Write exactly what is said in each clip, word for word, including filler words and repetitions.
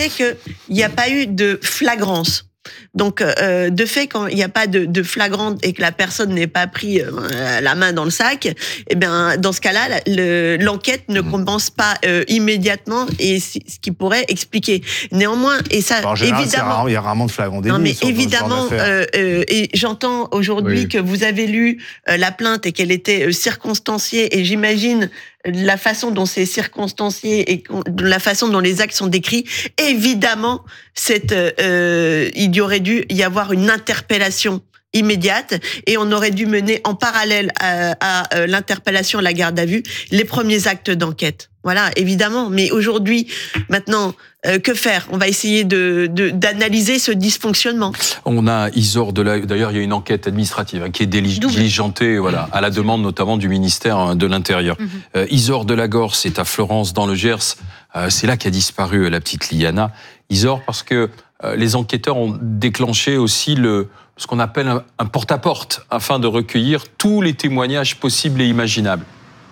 considérer qu'il n'y a pas eu de flagrance. Donc, euh, de fait, quand il n'y a pas de, de flagrante et que la personne n'ait pas pris euh, la main dans le sac, eh bien, dans ce cas-là, le, l'enquête ne commence pas euh, immédiatement, et ce qui pourrait expliquer. Néanmoins, et ça, en général, évidemment, rare, il y a rarement de flagrant délit. Non, mais sur, évidemment, euh, euh, et j'entends aujourd'hui oui. que vous avez lu euh, la plainte et qu'elle était euh, circonstanciée, et j'imagine la façon dont c'est circonstancié et la façon dont les actes sont décrits. Évidemment, cette, euh, il y aurait dû y avoir une interpellation immédiate, et on aurait dû mener en parallèle à, à, à l'interpellation, à la garde à vue, les premiers actes d'enquête. Voilà, évidemment. Mais aujourd'hui, maintenant, euh, que faire ? On va essayer de, de, d'analyser ce dysfonctionnement. On a Isor de la... D'ailleurs, il y a une enquête administrative hein, qui est diligentée, voilà, à la demande notamment du ministère de l'Intérieur. Mm-hmm. Euh, Isor de la Gorre, c'est à Florence, dans le Gers. Euh, c'est là qu'a disparu la petite Liana. Isor, parce que euh, les enquêteurs ont déclenché aussi le... ce qu'on appelle un, un porte-à-porte, afin de recueillir tous les témoignages possibles et imaginables.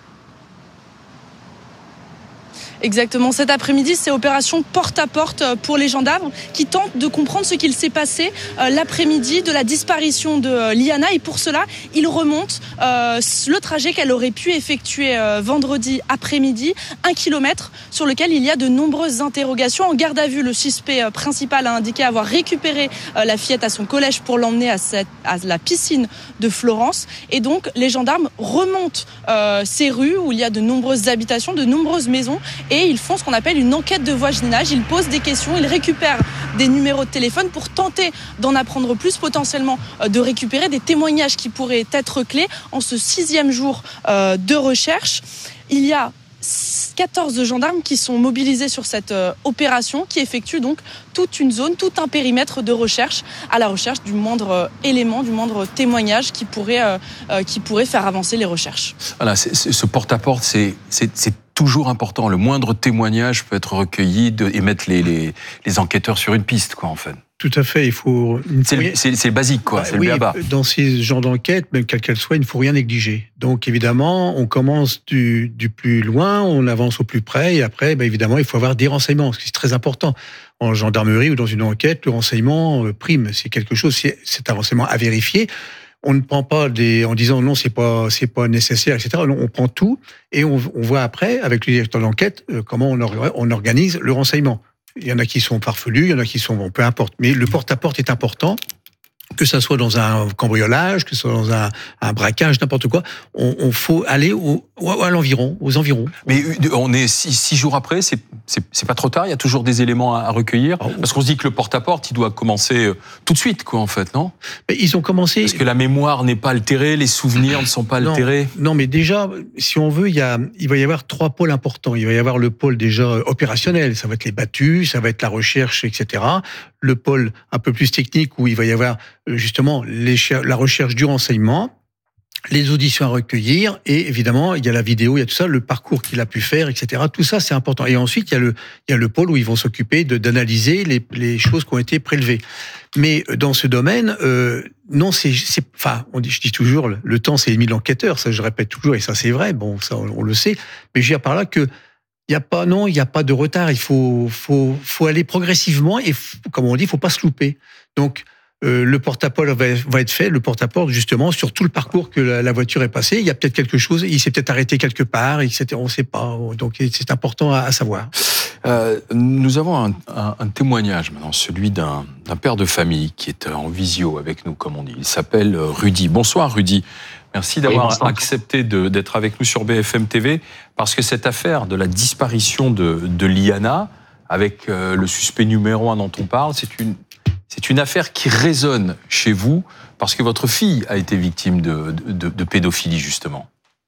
Exactement. Cet après-midi, c'est opération porte-à-porte pour les gendarmes qui tentent de comprendre ce qu'il s'est passé euh, l'après-midi de la disparition de euh, Liana. Et pour cela, ils remontent euh, le trajet qu'elle aurait pu effectuer euh, vendredi après-midi, un kilomètre sur lequel il y a de nombreuses interrogations. En garde à vue, le suspect euh, principal a indiqué avoir récupéré euh, la fillette à son collège pour l'emmener à, cette, à la piscine de Florence. Et donc, les gendarmes remontent euh, ces rues où il y a de nombreuses habitations, de nombreuses maisons. Et ils font ce qu'on appelle une enquête de voisinage. Ils posent des questions, ils récupèrent des numéros de téléphone pour tenter d'en apprendre plus, potentiellement de récupérer des témoignages qui pourraient être clés. En ce sixième jour de recherche, il y a quatorze gendarmes qui sont mobilisés sur cette euh, opération, qui effectue donc toute une zone, tout un périmètre de recherche, à la recherche du moindre euh, élément, du moindre témoignage qui pourrait, euh, euh, qui pourrait faire avancer les recherches. Voilà, c'est, c'est, ce porte-à-porte, c'est, c'est, c'est toujours important. Le moindre témoignage peut être recueilli de, et mettre les, les, les enquêteurs sur une piste, quoi, en fait. Tout à fait, il faut... C'est le, c'est, c'est le basique, quoi, bah, c'est oui, le b.a.-ba. Dans ces genres d'enquêtes, même quelle qu'elle soit, il ne faut rien négliger. Donc évidemment, on commence du, du plus loin, on avance au plus près, et après, bah, évidemment, il faut avoir des renseignements, ce qui est très important. En gendarmerie ou dans une enquête, le renseignement euh, prime. C'est quelque chose, c'est, c'est un renseignement à vérifier. On ne prend pas des, en disant non, c'est pas, c'est pas nécessaire, et cetera. On prend tout, et on, on voit après, avec le directeur d'enquête, euh, comment on, or, on organise le renseignement. Il y en a qui sont farfelus, il y en a qui sont bon, peu importe. Mais le porte-à-porte est important, que ça soit dans un cambriolage, que ce soit dans un, un braquage, n'importe quoi. On, on faut aller au, à l'environ, aux environs. Mais on est six, six jours après, c'est, c'est, c'est pas trop tard. Il y a toujours des éléments à, à recueillir. Oh. Parce qu'on se dit que le porte-à-porte, il doit commencer tout de suite, quoi, en fait, non ? Mais ils ont commencé. Parce que la mémoire n'est pas altérée, les souvenirs ne sont pas non, altérés. Non, mais déjà, si on veut, il y a, il va y avoir trois pôles importants. Il va y avoir le pôle déjà opérationnel, ça va être les battus, ça va être la recherche, et cetera. Le pôle un peu plus technique où il va y avoir justement les, la recherche du renseignement, les auditions à recueillir, et évidemment, il y a la vidéo, il y a tout ça, le parcours qu'il a pu faire, et cetera. Tout ça, c'est important. Et ensuite, il y a le, il y a le pôle où ils vont s'occuper de, d'analyser les, les choses qui ont été prélevées. Mais dans ce domaine, euh, non, c'est, c'est, enfin, on dit, je dis toujours, le temps, c'est l'ennemi de l'enquêteur. Ça, je répète toujours, et ça, c'est vrai. Bon, ça, on, on le sait. Mais je veux dire par là que il y a pas, non, il y a pas de retard. Il faut, faut, faut aller progressivement et, comme on dit, il faut pas se louper. Donc, Euh, le porte-à-porte va, va être fait, le porte-à-porte justement sur tout le parcours que la, la voiture est passée. Il y a peut-être quelque chose, il s'est peut-être arrêté quelque part, et cetera. On ne sait pas. Donc c'est important à, à savoir. Euh, nous avons un, un, un témoignage maintenant, celui d'un, d'un père de famille qui est en visio avec nous, comme on dit. Il s'appelle Rudy. Bonsoir Rudy. Merci d'avoir oui, accepté de, d'être avec nous sur B F M T V, parce que cette affaire de la disparition de, de Liana, avec euh, le suspect numéro un dont on parle, c'est une C'est une affaire qui résonne chez vous parce que votre fille a été victime de, de, de pédophilie, justement.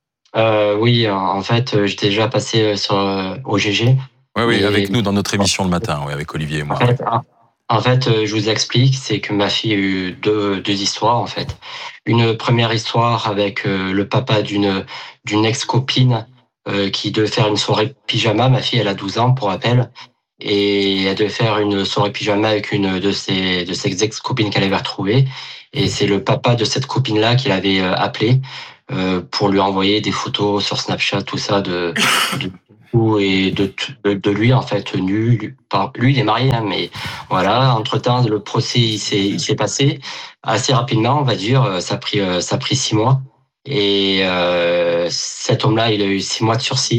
Euh, oui, en fait, j'étais déjà passé sur, euh, au G G. Oui, oui, avec nous dans notre émission le matin, oui, avec Olivier et moi. En fait, en fait, je vous explique, c'est que ma fille a eu deux, deux histoires, en fait. Une première histoire avec le papa d'une, d'une ex-copine euh, qui devait faire une soirée pyjama. Ma fille, elle a douze ans, pour rappel. Et elle devait faire une soirée pyjama avec une de ses, de ses ex-copines qu'elle avait retrouvées. Et c'est le papa de cette copine-là qui l'avait appelé euh, pour lui envoyer des photos sur Snapchat, tout ça, de, de, coup et de, de, de lui en fait nu. Lui il est marié, hein, mais voilà. Entre temps, le procès il s'est, il s'est passé assez rapidement, on va dire. Ça a pris, ça a pris six mois. Et euh, cet homme-là, il a eu six mois de sursis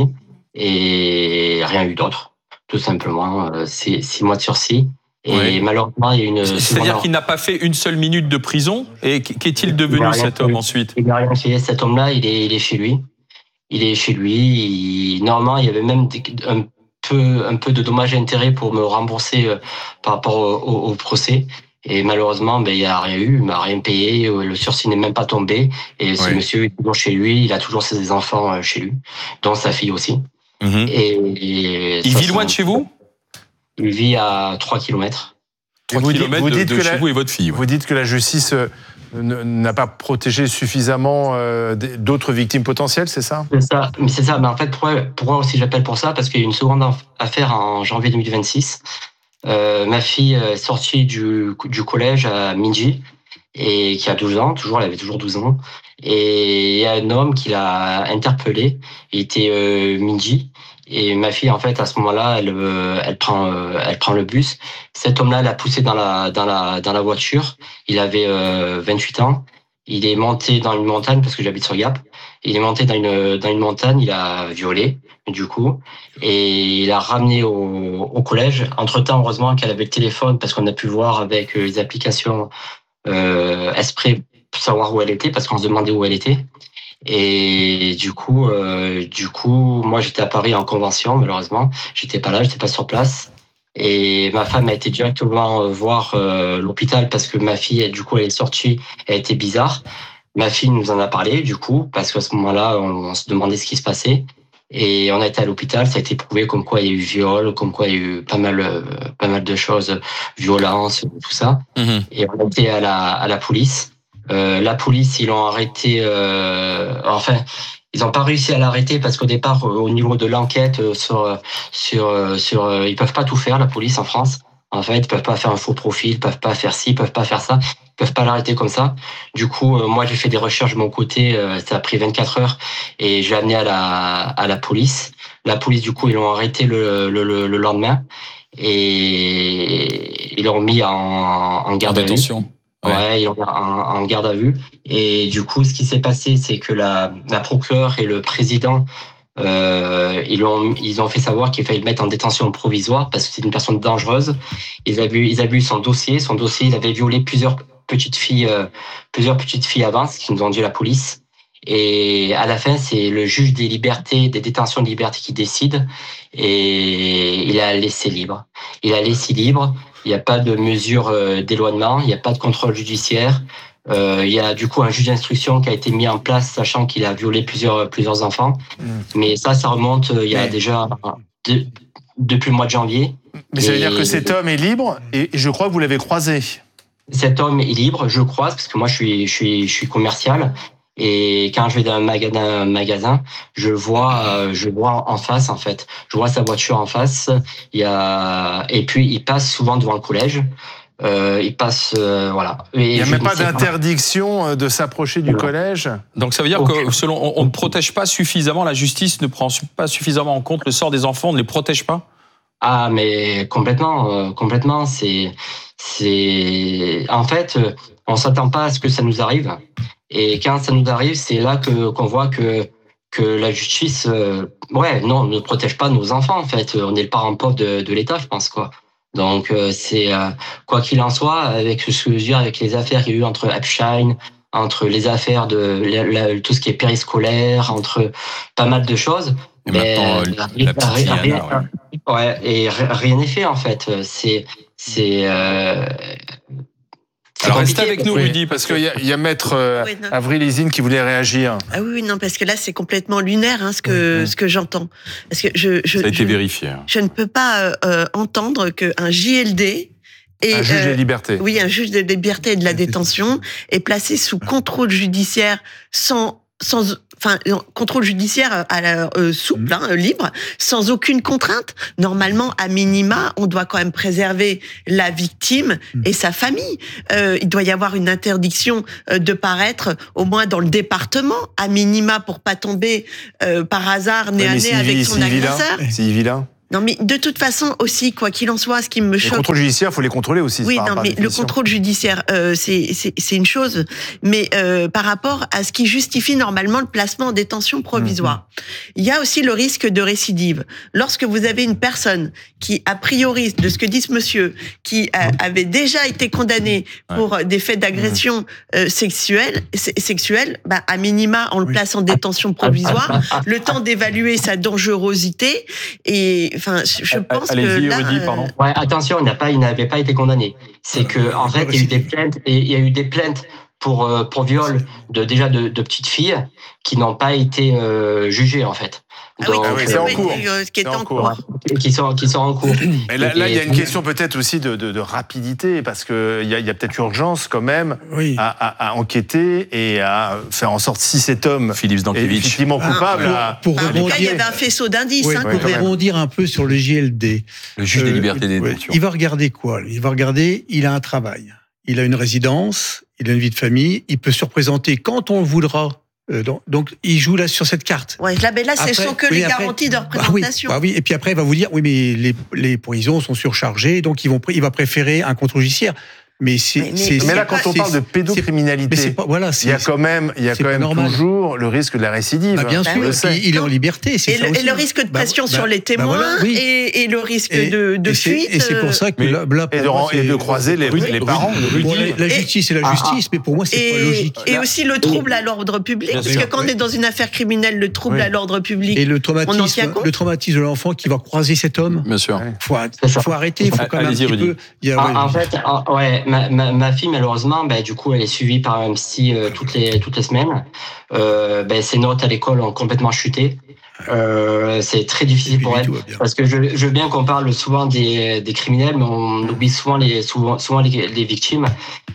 et rien eu d'autre. Tout simplement, c'est six mois de sursis. Et oui. malheureusement, il y a une. C'est-à-dire qu'il n'a pas fait une seule minute de prison. Et qu'est-il devenu cet homme ensuite? Il n'a rien fait. Cet homme-là, il est, il est chez lui. Il est chez lui. Il... Normalement, il y avait même un peu, un peu de dommages et intérêts pour me rembourser par rapport au, au, au procès. Et malheureusement, ben, il n'y a rien eu, il m'a rien payé, le sursis n'est même pas tombé. Et ce oui. monsieur est toujours chez lui, il a toujours ses enfants chez lui, dont sa fille aussi. Mmh. Et, et il vit loin de chez vous? Il vit à trois kilomètres. trois kilomètres de, de chez la, vous et votre fille. Ouais. Vous dites que la justice euh, n'a pas protégé suffisamment euh, d'autres victimes potentielles, c'est ça? C'est ça, mais c'est ça. Mais en fait, pourquoi, pourquoi aussi j'appelle pour ça? Parce qu'il y a une seconde affaire en janvier deux mille vingt-six. Euh, ma fille est sortie du, du collège à Minji, et qui a douze ans, toujours, elle avait toujours douze ans. Et il y a un homme qui l'a interpellé, il était euh, Minji. Et ma fille, en fait, à ce moment-là, elle, elle prend, elle prend le bus. Cet homme-là l'a poussé dans la, dans la, dans la voiture. Il avait euh, vingt-huit ans. Il est monté dans une montagne parce que j'habite sur Gap. Il est monté dans une, dans une montagne. Il a violé, du coup, et il a ramené au, au collège. Entre-temps, heureusement qu'elle avait le téléphone parce qu'on a pu voir avec les applications euh, Esprit pour savoir où elle était parce qu'on se demandait où elle était. Et du coup, euh, du coup, moi j'étais à Paris en convention, malheureusement, j'étais pas là, j'étais pas sur place. Et ma femme a été directement voir euh, l'hôpital parce que ma fille, elle, du coup, elle est sortie, elle était bizarre. Ma fille nous en a parlé, du coup, parce qu'à ce moment-là, on, on se demandait ce qui se passait. Et on a été à l'hôpital, ça a été prouvé comme quoi il y a eu viol, comme quoi il y a eu pas mal, euh, pas mal de choses, violence, tout ça. Mmh. Et on a été à la, à la police. Euh, la police, ils l'ont arrêté. Euh, enfin, ils n'ont pas réussi à l'arrêter parce qu'au départ, au niveau de l'enquête sur sur sur, euh, ils peuvent pas tout faire, la police en France. En fait, ils peuvent pas faire un faux profil, ils peuvent pas faire ci, ils peuvent pas faire ça, ils peuvent pas l'arrêter comme ça. Du coup, euh, moi, j'ai fait des recherches de mon côté. Euh, ça a pris vingt-quatre heures et je l'ai amené à la à la police. La police, du coup, ils l'ont arrêté le le le, le lendemain et ils l'ont mis en en garde à vue. Ouais, ils ont en, en garde à vue. Et du coup, ce qui s'est passé, c'est que la, la procureure et le président, euh, ils ont, ils ont fait savoir qu'il fallait le mettre en détention provisoire parce que c'est une personne dangereuse. Ils avaient, ils avaient eu son dossier. Son dossier, il avait violé plusieurs petites filles, euh, plusieurs petites filles avant, ce qu'ils nous ont dit la police. Et à la fin, c'est le juge des libertés, des détentions de liberté qui décide. Et il a laissé libre. Il a laissé libre. Il n'y a pas de mesure d'éloignement, il n'y a pas de contrôle judiciaire. Euh, il y a du coup un juge d'instruction qui a été mis en place, sachant qu'il a violé plusieurs plusieurs enfants. Mmh. Mais ça, ça remonte il y a Mais... déjà de, depuis le mois de janvier. Mais ça veut dire que cet homme est libre et je crois que vous l'avez croisé. Cet homme est libre, je croise parce que moi je suis je suis je suis commercial. Et quand je vais dans un magasin, un magasin, je vois, euh, je vois en face en fait, je vois sa voiture en face. Il y a et puis il passe souvent devant le collège. Euh, il passe, euh, voilà. Et il n'y a même pas d'interdiction pas. de s'approcher du ouais. collège. Donc ça veut dire okay. que selon, on, on ne protège pas suffisamment, la justice ne prend pas suffisamment en compte le sort des enfants, on ne les protège pas. Ah mais complètement, euh, complètement. C'est, c'est, en fait, on s'attend pas à ce que ça nous arrive. Et quand ça nous arrive, c'est là que qu'on voit que que la justice, euh, ouais, non, ne protège pas nos enfants. En fait, on est le parent pauvre de, de l'État, je pense quoi. Donc euh, c'est euh, quoi qu'il en soit, avec ce que je veux dire, avec les affaires qu'il y a eu entre Epstein, entre les affaires de la, la, tout ce qui est périscolaire, entre pas mal de choses. Et mais maintenant, la petite rien, Diana, ouais. ouais, et rien n'est fait en fait. C'est c'est euh, Alors restez avec nous, oui, Rudy, parce qu'il y, y a maître euh, oui, Avril Isine qui voulait réagir. Ah oui, non, parce que là, c'est complètement lunaire, hein, ce que oui, ce que j'entends. Parce que je, je, ça a été je, vérifié. Je ne peux pas euh, entendre qu'un J L D et un juge euh, des libertés. Oui, un juge des libertés et de la détention est placé sous contrôle judiciaire sans sans, enfin, contrôle judiciaire à la, euh, souple, hein, libre, sans aucune contrainte. Normalement, à minima, on doit quand même préserver la victime et sa famille. Euh, il doit y avoir une interdiction euh, de paraître, au moins dans le département, à minima, pour pas tomber euh, par hasard nez à nez avec son agresseur. C'est vilain. Non, mais de toute façon aussi, quoi qu'il en soit, ce qui me choque. Les contrôles judiciaires, il faut les contrôler aussi. Oui, par, non, par mais le contrôle judiciaire, euh, c'est, c'est, c'est une chose. Mais euh, par rapport à ce qui justifie normalement le placement en détention provisoire, mmh. il y a aussi le risque de récidive. Lorsque vous avez une personne qui, a priori, de ce que dit ce monsieur, qui a, avait déjà été condamné pour ouais. des faits d'agression mmh. euh, sexuelle, sexuelle, bah, à minima, on le oui. place en détention provisoire, le temps d'évaluer sa dangerosité et Enfin, je pense Allez-y, que là, Rudy, pardon. Ouais, attention, il n'a pas, il n'avait pas été condamné. C'est que, en fait, il y a eu des plaintes, et il y a eu des plaintes pour pour viol de déjà de, de petites filles qui n'ont pas été euh, jugées en fait. Ah oui, donc, ah oui, c'est en cours. Ce qui est en cours. Ouais, qui sont qui sont en cours. Mais là, là, il y a une question peut-être aussi de, de, de rapidité parce que il y a, il y a peut-être urgence quand même oui. à, à, à enquêter et à faire en sorte si cet homme Philippe Stankiewicz est effectivement coupable. Ah, pour, pour ah, rebondir, il y avait un faisceau d'indices. Oui, hein, pour rebondir un peu sur le J L D. Le juge euh, des libertés des ouais, il va regarder quoi? Il va regarder. Il a un travail. Il a une résidence, il a une vie de famille, il peut se représenter quand on le voudra. Euh, donc, donc, il joue là sur cette carte. Ouais, là, ben là, ce sont que oui, les après, garanties de représentation. Bah oui, bah oui, et puis après, il va vous dire, oui, mais les, les prisons sont surchargées, donc ils vont, il va préférer un contrôle judiciaire. Mais, c'est, mais, c'est, mais c'est là, quand on parle de pédocriminalité, c'est pas, voilà, c'est, il y a quand même, il y a quand même toujours le risque de la récidive. Bah bien sûr, bah oui. il est en liberté. C'est et, ça le, aussi. et le risque de pression bah, sur bah, les témoins bah voilà, oui. et, et le risque et, de, de et fuite. Et c'est pour ça que mais, là, là et, de, moi, et de croiser les, les parents. Bon, la justice, c'est la justice, mais pour moi, c'est pas logique. Et aussi le trouble à l'ordre public, parce que quand on est dans une affaire criminelle, le trouble à l'ordre public. Et le traumatisme, le traumatisme de l'enfant qui va croiser cet homme. Bien sûr. Faut arrêter. Il faut quand même un petit peu. En fait, ouais, ma fille malheureusement, ben, du coup, elle est suivie par un psy euh, toutes les toutes les semaines. Euh, ben, ses notes à l'école ont complètement chuté. Euh, c'est très difficile pour elle parce que je, je veux bien qu'on parle souvent des, des criminels, mais on oublie souvent les souvent souvent les, les victimes.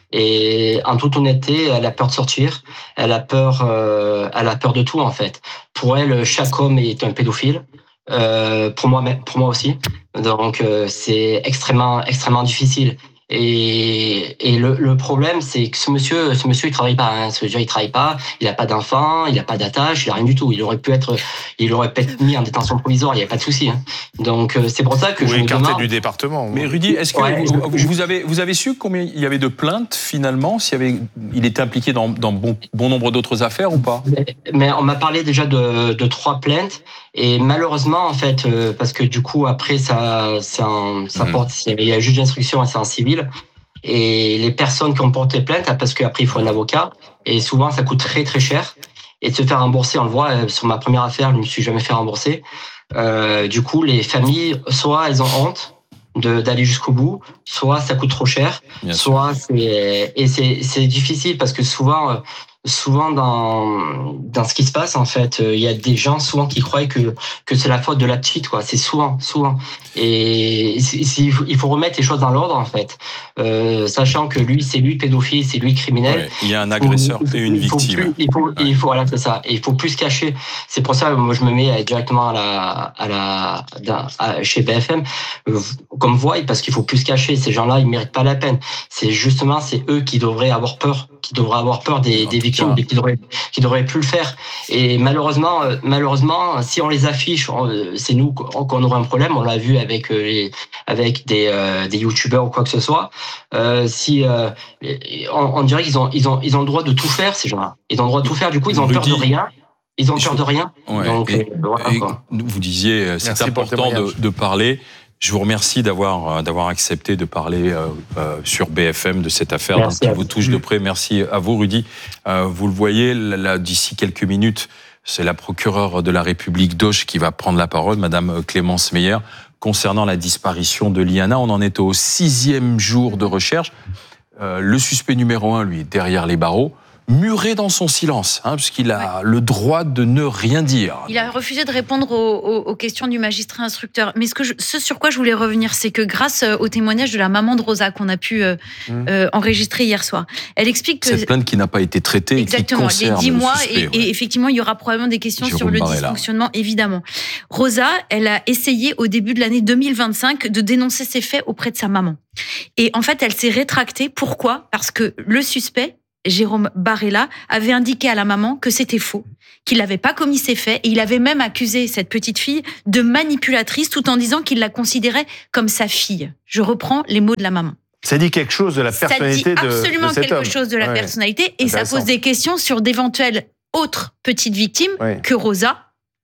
Et en toute honnêteté, elle a peur de sortir. Elle a peur. Euh, elle a peur de tout en fait. Pour elle, chaque homme est un pédophile. Euh, pour moi, pour moi aussi. Donc, euh, c'est extrêmement extrêmement difficile. Et, et le, le problème, c'est que ce monsieur, ce monsieur, il travaille pas. Hein. Ce monsieur, il travaille pas. Il a pas d'enfant, il a pas d'attache, il a rien du tout. Il aurait pu être, il aurait pu être mis en détention provisoire. Il y a pas de souci. Hein. Donc c'est pour ça que Ou je me écarté demande. du département. Mais Rudy, est-ce que ouais, vous, je... vous avez vous avez su combien il y avait de plaintes finalement, s'il y avait, il était impliqué dans, dans bon, bon nombre d'autres affaires ou pas? mais, mais on m'a parlé déjà de, de trois plaintes. Et malheureusement, en fait, euh, parce que du coup, après, ça, ça, ça mmh. porte, il y a un juge d'instruction et c'est en civil. Et les personnes qui ont porté plainte, parce qu'après, il faut un avocat. Et souvent, ça coûte très, très cher. Et de se faire rembourser, on le voit, sur ma première affaire, je ne me suis jamais fait rembourser. Euh, du coup, les familles, soit elles ont honte de, d'aller jusqu'au bout, soit ça coûte trop cher, Bien soit sûr. c'est, et c'est, c'est difficile parce que souvent, souvent dans dans ce qui se passe en fait, il y a des gens souvent qui croient que que c'est la faute de la petite quoi. C'est souvent souvent et il faut, il faut remettre les choses dans l'ordre en fait, euh, sachant que lui c'est lui pédophile, c'est lui criminel. Ouais, il y a un agresseur il, et une il victime. Plus, il faut ouais. il faut voilà c'est ça. Et il faut plus se cacher. C'est pour ça moi je me mets directement à la à la à, chez B F M comme voix parce qu'il faut plus se cacher. Ces gens-là ils méritent pas la peine. C'est justement c'est eux qui devraient avoir peur, qui devraient avoir peur des des victimes qui devraient qui devraient plus le faire. Et malheureusement malheureusement si on les affiche c'est nous qu'on aura un problème. On l'a vu avec les avec des euh, des youtubeurs ou quoi que ce soit. Euh, si euh, on, on dirait qu'ils ont ils ont ils ont le droit de tout faire ces gens-là. Ils ont le droit de tout faire. Du coup ils ont Rudy, peur de rien. Ils ont peur de rien. Ouais, Donc et, voilà, et vous disiez c'est Merci important de, de parler. Je vous remercie d'avoir d'avoir accepté de parler euh, euh, sur B F M de cette affaire Merci qui vous touche de près. Merci à vous, Rudy. Euh, vous le voyez, là, d'ici quelques minutes, c'est la procureure de la République d'Auch qui va prendre la parole, Madame Clémence Meyer, concernant la disparition de Liana. On en est au sixième jour de recherche. Euh, le suspect numéro un, lui, est derrière les barreaux. muré dans son silence, hein, puisqu'il a ouais. le droit de ne rien dire. Il a refusé de répondre aux, aux, aux questions du magistrat instructeur. Mais ce, que je, ce sur quoi je voulais revenir, c'est que grâce au témoignage de la maman de Rosa qu'on a pu euh, mmh. euh, enregistrer hier soir, elle explique que... Cette plainte qui n'a pas été traitée exactement, et qui concerne les dix mois, suspect, et, ouais. et effectivement, il y aura probablement des questions Jérôme sur le Barella. Dysfonctionnement, évidemment. Rosa, elle a essayé au début de l'année deux mille vingt-cinq de dénoncer ces faits auprès de sa maman. Et en fait, elle s'est rétractée. Pourquoi ? Parce que le suspect, Jérôme Barella, avait indiqué à la maman que c'était faux, qu'il n'avait pas commis ces faits, et il avait même accusé cette petite fille de manipulatrice, tout en disant qu'il la considérait comme sa fille. Je reprends les mots de la maman. Ça dit quelque chose de la personnalité de, ça dit absolument de cet quelque homme. chose de la ouais. personnalité, et ça pose des questions sur d'éventuelles autres petites victimes ouais. que Rosa,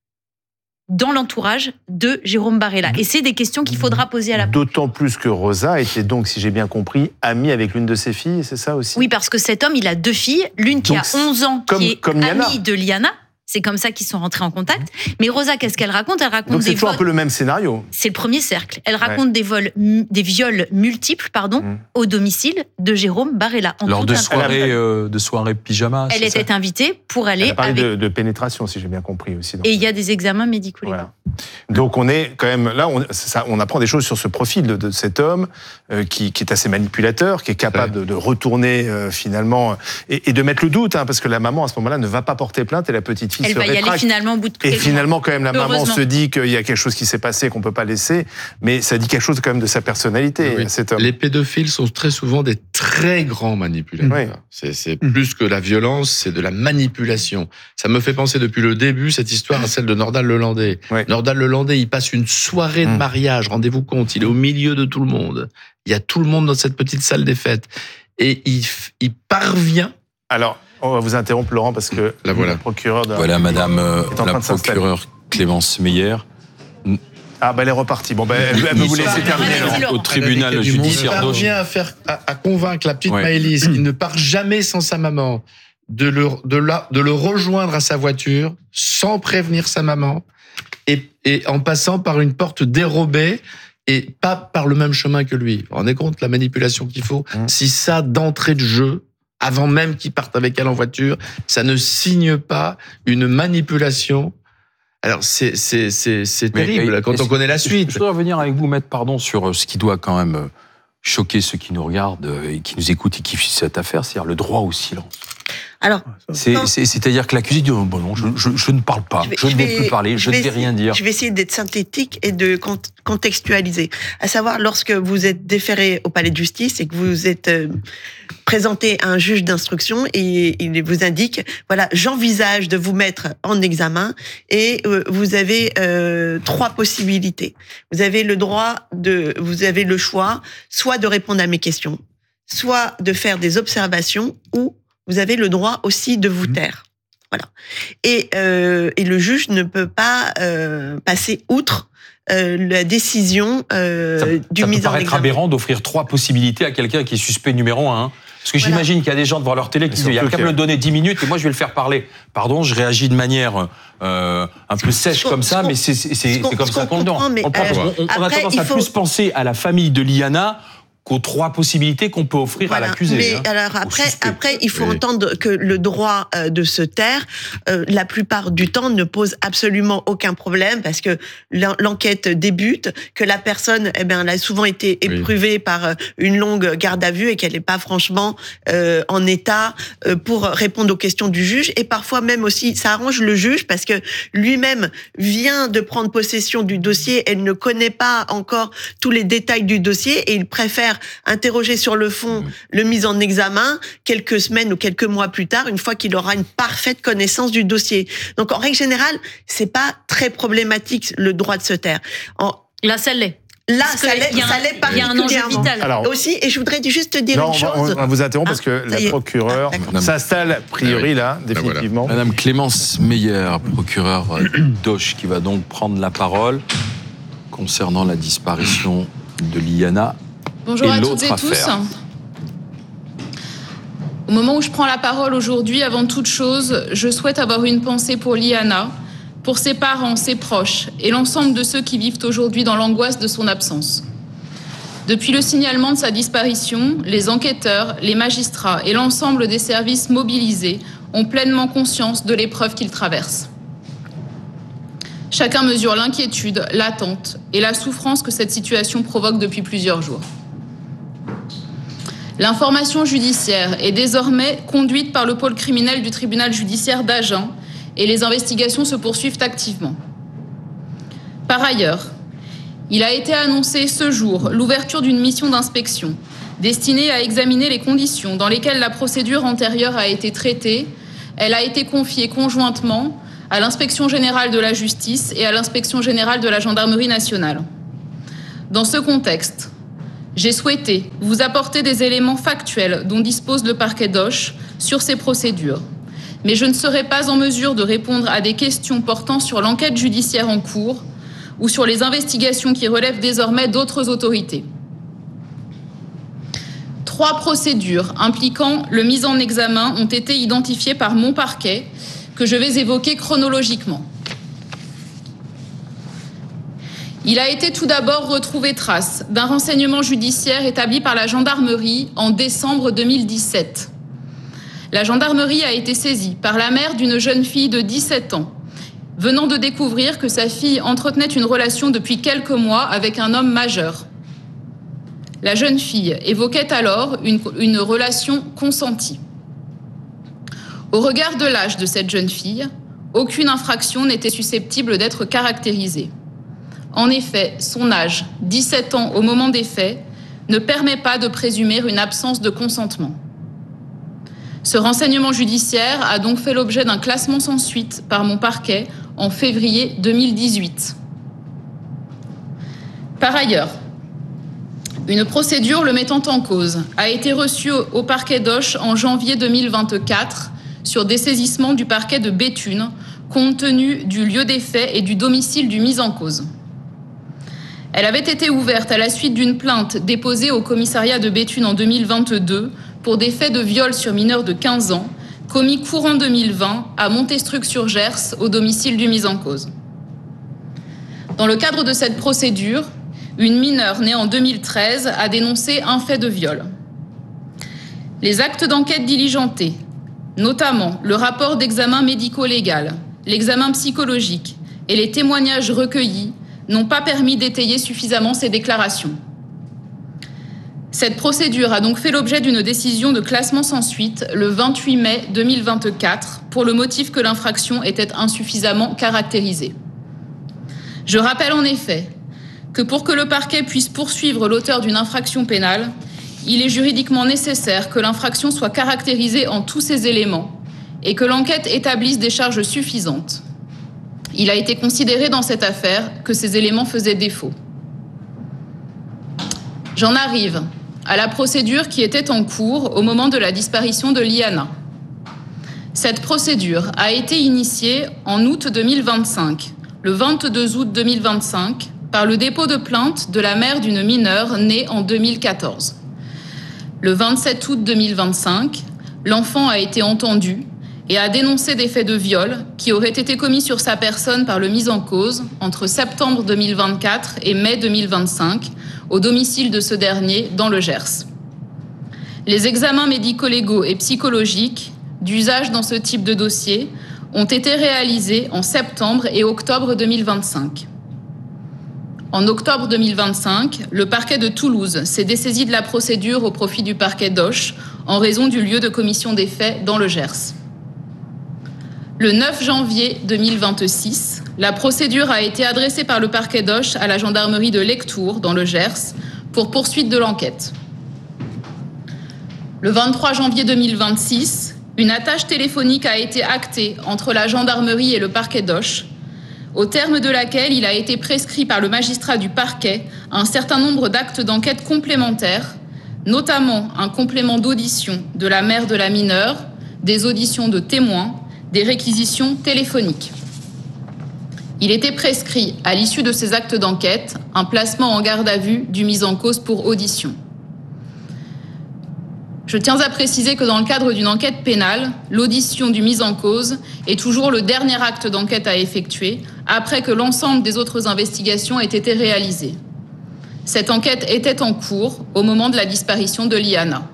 dans l'entourage de Jérôme Barella. Et c'est des questions qu'il faudra poser à la... D'autant plus que Rosa était donc, si j'ai bien compris, amie avec l'une de ses filles, c'est ça aussi ? Oui, parce que cet homme, il a deux filles, l'une qui donc, a onze ans, comme, qui est comme amie de Liana. C'est comme ça qu'ils sont rentrés en contact. Mais Rosa, qu'est-ce qu'elle raconte ? Elle raconte donc c'est des toujours vols... un peu le même scénario. C'est le premier cercle. Elle raconte ouais. des, vols, des viols multiples pardon, mmh. au domicile de Jérôme Barella. Lors de soirées, euh, de soirées pyjama. Elle était ça invitée pour aller... Elle a parlé avec... de, de pénétration, si j'ai bien compris aussi. Et il y a des examens médicaux. Voilà. Donc on est quand même là, on, ça, on apprend des choses sur ce profil de, de cet homme euh, qui, qui est assez manipulateur, qui est capable ouais. de, de retourner euh, finalement et, et de mettre le doute, hein, parce que la maman à ce moment-là ne va pas porter plainte et la petite fille Elle se va rétracte. Y aller finalement au bout de et finalement quand même la maman se dit qu'il y a quelque chose qui s'est passé qu'on peut pas laisser, mais ça dit quelque chose quand même de sa personnalité. Oui. Cet homme. Les pédophiles sont très souvent des très grands manipulateurs. Oui. C'est, c'est plus que la violence, c'est de la manipulation. Ça me fait penser depuis le début cette histoire à celle de Nordal Lelandais. Oui. Nordal Lelandais, il passe une soirée de mariage, rendez-vous compte, il est au milieu de tout le monde. Il y a tout le monde dans cette petite salle des fêtes. Et il, il parvient... Alors, on va vous interrompre, Laurent, parce que la voilà. la procureure... De... Voilà, madame euh, la procureure Clémence Meyer. Ah, ben elle est repartie. Bon, ben elle, elle peut vous laisser terminer, Laurent. Au tribunal judiciaire d'Auch. Il parvient à, faire, à, à convaincre la petite ouais. Maëlys, qui ne part jamais sans sa maman, de le, de, la, de le rejoindre à sa voiture, sans prévenir sa maman, et, et en passant par une porte dérobée, et pas par le même chemin que lui. Vous vous rendez compte la manipulation qu'il faut ? Mmh. Si ça, d'entrée de jeu, avant même qu'il parte avec elle en voiture, ça ne signe pas une manipulation. Alors, c'est, c'est, c'est, c'est terrible mais, quand on connaît la suite. Je voudrais revenir avec vous, maître, pardon, sur ce qui doit quand même choquer ceux qui nous regardent et qui nous écoutent et qui suivent cette affaire, c'est-à-dire le droit au silence. Alors, c'est, c'est, c'est-à-dire que l'accusé dit oh, bon non, je, je, je ne parle pas, je, vais, je ne vais, vais plus parler, je, je ne vais, vais rien dire. Je vais essayer d'être synthétique et de contextualiser. À savoir, lorsque vous êtes déféré au palais de justice et que vous êtes euh, présenté à un juge d'instruction et il vous indique, voilà, j'envisage de vous mettre en examen et euh, vous avez euh, trois possibilités. Vous avez le droit de, vous avez le choix, soit de répondre à mes questions, soit de faire des observations ou vous avez le droit aussi de vous taire. Voilà. Et, euh, et le juge ne peut pas euh, passer outre euh, la décision euh, ça, du ça mise peut en examen. paraître aberrant d'offrir trois possibilités à quelqu'un qui est suspect numéro un. Hein. Parce que voilà. J'imagine qu'il y a des gens devant leur télé qui disent il y a qu'à me le donner dix minutes et moi je vais le faire parler. Pardon, je réagis de manière euh, un peu sèche comme ça, mais c'est, c'est, c'est, c'est comme ça qu'on le donne. On, on, on, on a tendance à faut... plus penser à la famille de Liana qu'aux trois possibilités qu'on peut offrir voilà. à l'accusé. Mais hein, alors après, après, il faut oui. entendre que le droit euh, de se taire, euh, la plupart du temps, ne pose absolument aucun problème parce que l'enquête débute, que la personne, eh ben, elle a souvent été éprouvée oui. par une longue garde à vue et qu'elle n'est pas franchement euh, en état euh, pour répondre aux questions du juge. Et parfois même aussi, ça arrange le juge parce que lui-même vient de prendre possession du dossier et ne connaît pas encore tous les détails du dossier et il préfère interroger sur le fond mmh. le mis en examen quelques semaines ou quelques mois plus tard, une fois qu'il aura une parfaite connaissance du dossier. Donc, en règle générale, c'est pas très problématique le droit de se taire. En... Là, ça l'est. Là, ça l'est, ça l'est particulièrement. Il y a un enjeu vital. Alors, aussi, et je voudrais juste dire non, une chose. On va vous interrompre ah, parce que la procureure ah, s'installe, a priori, là, définitivement. Madame Clémence Meyer, procureure d'Auch, qui va donc prendre la parole concernant la disparition de Liana. Bonjour et à toutes et affaire. tous. Au moment où je prends la parole aujourd'hui, avant toute chose, je souhaite avoir une pensée pour Liana, pour ses parents, ses proches et l'ensemble de ceux qui vivent aujourd'hui dans l'angoisse de son absence. Depuis le signalement de sa disparition, les enquêteurs, les magistrats et l'ensemble des services mobilisés ont pleinement conscience de l'épreuve qu'ils traversent. Chacun mesure l'inquiétude, l'attente et la souffrance que cette situation provoque depuis plusieurs jours. L'information judiciaire est désormais conduite par le pôle criminel du tribunal judiciaire d'Agen et les investigations se poursuivent activement. Par ailleurs, il a été annoncé ce jour l'ouverture d'une mission d'inspection destinée à examiner les conditions dans lesquelles la procédure antérieure a été traitée. Elle a été confiée conjointement à l'Inspection générale de la justice et à l'Inspection générale de la gendarmerie nationale. Dans ce contexte, j'ai souhaité vous apporter des éléments factuels dont dispose le parquet d'Auch sur ces procédures. Mais je ne serai pas en mesure de répondre à des questions portant sur l'enquête judiciaire en cours ou sur les investigations qui relèvent désormais d'autres autorités. Trois procédures impliquant le mis en examen ont été identifiées par mon parquet, que je vais évoquer chronologiquement. Il a été tout d'abord retrouvé trace d'un renseignement judiciaire établi par la gendarmerie en décembre deux mille dix-sept. La gendarmerie a été saisie par la mère d'une jeune fille de dix-sept ans, venant de découvrir que sa fille entretenait une relation depuis quelques mois avec un homme majeur. La jeune fille évoquait alors une, une relation consentie. Au regard de l'âge de cette jeune fille, aucune infraction n'était susceptible d'être caractérisée. En effet, son âge, dix-sept ans au moment des faits, ne permet pas de présumer une absence de consentement. Ce renseignement judiciaire a donc fait l'objet d'un classement sans suite par mon parquet en février deux mille dix-huit. Par ailleurs, une procédure le mettant en cause a été reçue au parquet d'Auch en janvier deux mille vingt-quatre sur dessaisissement du parquet de Béthune, compte tenu du lieu des faits et du domicile du mis en cause. Elle avait été ouverte à la suite d'une plainte déposée au commissariat de Béthune en deux mille vingt-deux pour des faits de viol sur mineurs de quinze ans, commis courant deux mille vingt à Montestruc-sur-Gers, au domicile du mis en cause. Dans le cadre de cette procédure, une mineure née en deux mille treize a dénoncé un fait de viol. Les actes d'enquête diligentés, notamment le rapport d'examen médico-légal, l'examen psychologique et les témoignages recueillis, n'ont pas permis d'étayer suffisamment ces déclarations. Cette procédure a donc fait l'objet d'une décision de classement sans suite le vingt-huit mai deux mille vingt-quatre pour le motif que l'infraction était insuffisamment caractérisée. Je rappelle en effet que pour que le parquet puisse poursuivre l'auteur d'une infraction pénale, il est juridiquement nécessaire que l'infraction soit caractérisée en tous ses éléments et que l'enquête établisse des charges suffisantes. Il a été considéré dans cette affaire que ces éléments faisaient défaut. J'en arrive à la procédure qui était en cours au moment de la disparition de Liana. Cette procédure a été initiée en août deux mille vingt-cinq, le vingt-deux août deux mille vingt-cinq, par le dépôt de plainte de la mère d'une mineure née en deux mille quatorze. Le vingt-sept août deux mille vingt-cinq, l'enfant a été entendu et a dénoncé des faits de viol qui auraient été commis sur sa personne par le mis en cause entre septembre deux mille vingt-quatre et mai deux mille vingt-cinq, au domicile de ce dernier dans le Gers. Les examens médico-légaux et psychologiques d'usage dans ce type de dossier ont été réalisés en septembre et octobre deux mille vingt-cinq. En octobre deux mille vingt-cinq, le parquet de Toulouse s'est dessaisi de la procédure au profit du parquet d'Auch en raison du lieu de commission des faits dans le Gers. Le neuf janvier deux mille vingt-six, la procédure a été adressée par le parquet d'Auch à la gendarmerie de Lectoure, dans le Gers, pour poursuite de l'enquête. Le vingt-trois janvier deux mille vingt-six, une attache téléphonique a été actée entre la gendarmerie et le parquet d'Auch, au terme de laquelle il a été prescrit par le magistrat du parquet un certain nombre d'actes d'enquête complémentaires, notamment un complément d'audition de la mère de la mineure, des auditions de témoins, des réquisitions téléphoniques. Il était prescrit, à l'issue de ces actes d'enquête, un placement en garde à vue du mis en cause pour audition. Je tiens à préciser que dans le cadre d'une enquête pénale, l'audition du mis en cause est toujours le dernier acte d'enquête à effectuer, après que l'ensemble des autres investigations aient été réalisées. Cette enquête était en cours au moment de la disparition de Liana.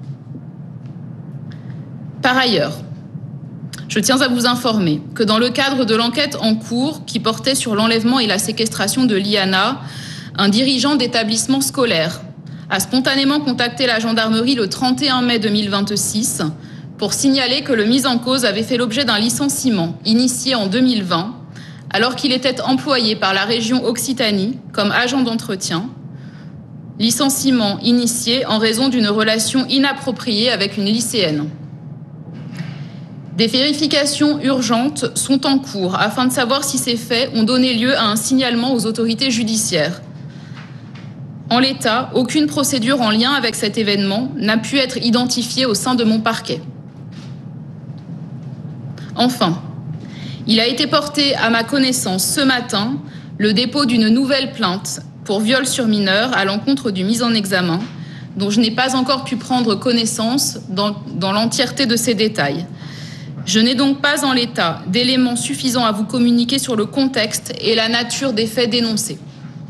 Par ailleurs, je tiens à vous informer que dans le cadre de l'enquête en cours qui portait sur l'enlèvement et la séquestration de Liana, un dirigeant d'établissement scolaire a spontanément contacté la gendarmerie le trente et un mai deux mille vingt-six pour signaler que le mis en cause avait fait l'objet d'un licenciement initié en deux mille vingt, alors qu'il était employé par la région Occitanie comme agent d'entretien. Licenciement initié en raison d'une relation inappropriée avec une lycéenne. Des vérifications urgentes sont en cours afin de savoir si ces faits ont donné lieu à un signalement aux autorités judiciaires. En l'état, aucune procédure en lien avec cet événement n'a pu être identifiée au sein de mon parquet. Enfin, il a été porté à ma connaissance ce matin le dépôt d'une nouvelle plainte pour viol sur mineur à l'encontre du mis en examen, dont je n'ai pas encore pu prendre connaissance dans, dans l'entièreté de ces détails. Je n'ai donc pas en l'état d'éléments suffisants à vous communiquer sur le contexte et la nature des faits dénoncés.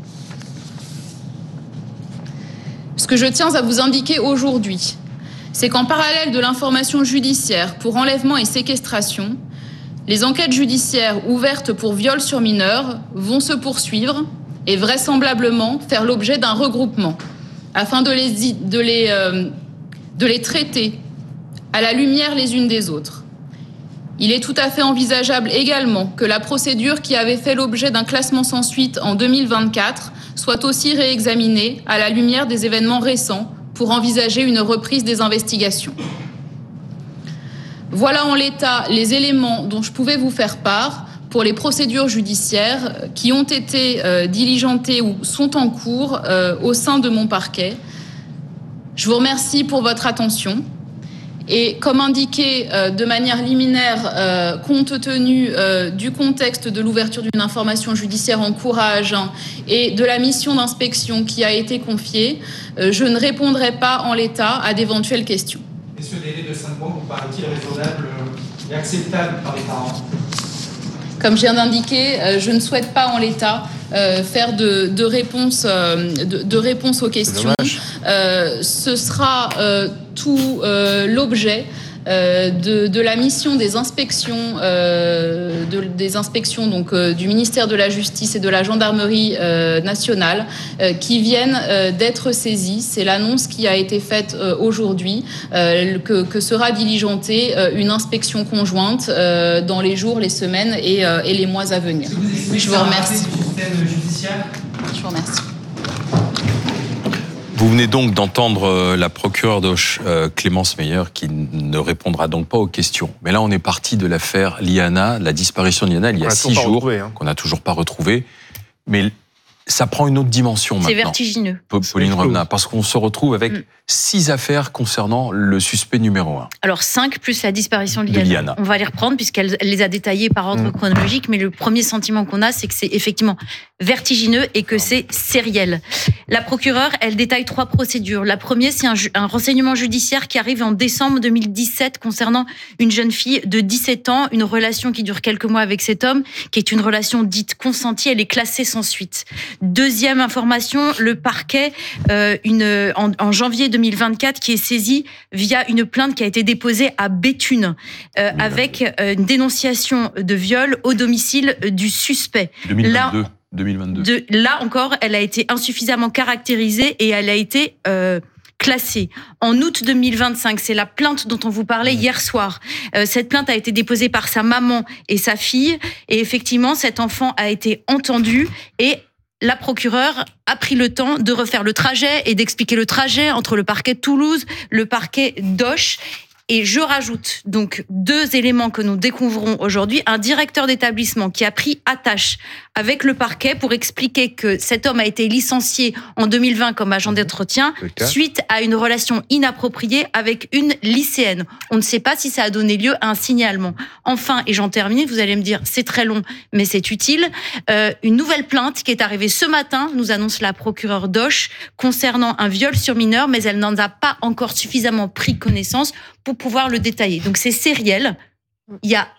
Ce que je tiens à vous indiquer aujourd'hui, c'est qu'en parallèle de l'information judiciaire pour enlèvement et séquestration, les enquêtes judiciaires ouvertes pour viol sur mineurs vont se poursuivre et vraisemblablement faire l'objet d'un regroupement afin de les, de les, euh, de les traiter à la lumière les unes des autres. Il est tout à fait envisageable également que la procédure qui avait fait l'objet d'un classement sans suite en deux mille vingt-quatre soit aussi réexaminée à la lumière des événements récents pour envisager une reprise des investigations. Voilà en l'état les éléments dont je pouvais vous faire part pour les procédures judiciaires qui ont été euh, diligentées ou sont en cours euh, au sein de mon parquet. Je vous remercie pour votre attention. Et comme indiqué euh, de manière liminaire, euh, compte tenu euh, du contexte de l'ouverture d'une information judiciaire en cours à Agen et de la mission d'inspection qui a été confiée, euh, je ne répondrai pas en l'état à d'éventuelles questions. Et ce délai de cinq mois vous paraît-il raisonnable et acceptable par les parents ? Comme je viens d'indiquer, euh, je ne souhaite pas en l'état euh, faire de, de, réponse, euh, de, de réponse aux questions. Euh, ce sera euh, tout euh, l'objet euh, de, de la mission des inspections, euh, de, des inspections donc, euh, du ministère de la Justice et de la Gendarmerie euh, nationale euh, qui viennent euh, d'être saisies. C'est l'annonce qui a été faite euh, aujourd'hui, euh, que, que sera diligentée euh, une inspection conjointe euh, dans les jours, les semaines et, euh, et les mois à venir. Je vous remercie. Je vous remercie. Vous venez donc d'entendre la procureure d'Auch, euh, Clémence Meyer, qui ne répondra donc pas aux questions. Mais là, on est parti de l'affaire Liana, la disparition de Liana, il y a six jours, hein. qu'on n'a toujours pas retrouvée. Mais ça prend une autre dimension maintenant. C'est vertigineux. Pauline Revenat, parce qu'on se retrouve avec mm. six affaires concernant le suspect numéro un. Alors cinq plus la disparition de Liana. de Liana. On va les reprendre puisqu'elle les a détaillées par ordre mm. chronologique, mais le premier sentiment qu'on a, c'est que c'est effectivement vertigineux et que c'est sériel. La procureure, elle détaille trois procédures. La première, c'est un, ju- un renseignement judiciaire qui arrive en décembre deux mille dix-sept concernant une jeune fille de dix-sept ans, une relation qui dure quelques mois avec cet homme, qui est une relation dite consentie, elle est classée sans suite. Deuxième information, le parquet, euh, une, en, en janvier deux mille vingt-quatre, qui est saisi via une plainte qui a été déposée à Béthune, euh, avec euh, une dénonciation de viol au domicile du suspect. deux mille vingt-deux. Là, deux mille vingt-deux. De, là encore, elle a été insuffisamment caractérisée et elle a été euh, classée. En août deux mille vingt-cinq, c'est la plainte dont on vous parlait hier soir. Euh, cette plainte a été déposée par sa maman et sa fille, et effectivement, cet enfant a été entendu et la procureure a pris le temps de refaire le trajet et d'expliquer le trajet entre le parquet de Toulouse, le parquet d'Auch. Et je rajoute donc deux éléments que nous découvrons aujourd'hui. Un directeur d'établissement qui a pris attache avec le parquet pour expliquer que cet homme a été licencié en deux mille vingt comme agent d'entretien suite à une relation inappropriée avec une lycéenne. On ne sait pas si ça a donné lieu à un signalement. Enfin, et j'en termine, vous allez me dire c'est très long, mais c'est utile, euh, une nouvelle plainte qui est arrivée ce matin, nous annonce la procureure d'Auch, concernant un viol sur mineur, mais elle n'en a pas encore suffisamment pris connaissance pour pouvoir le détailler. Donc c'est sériel. Il y a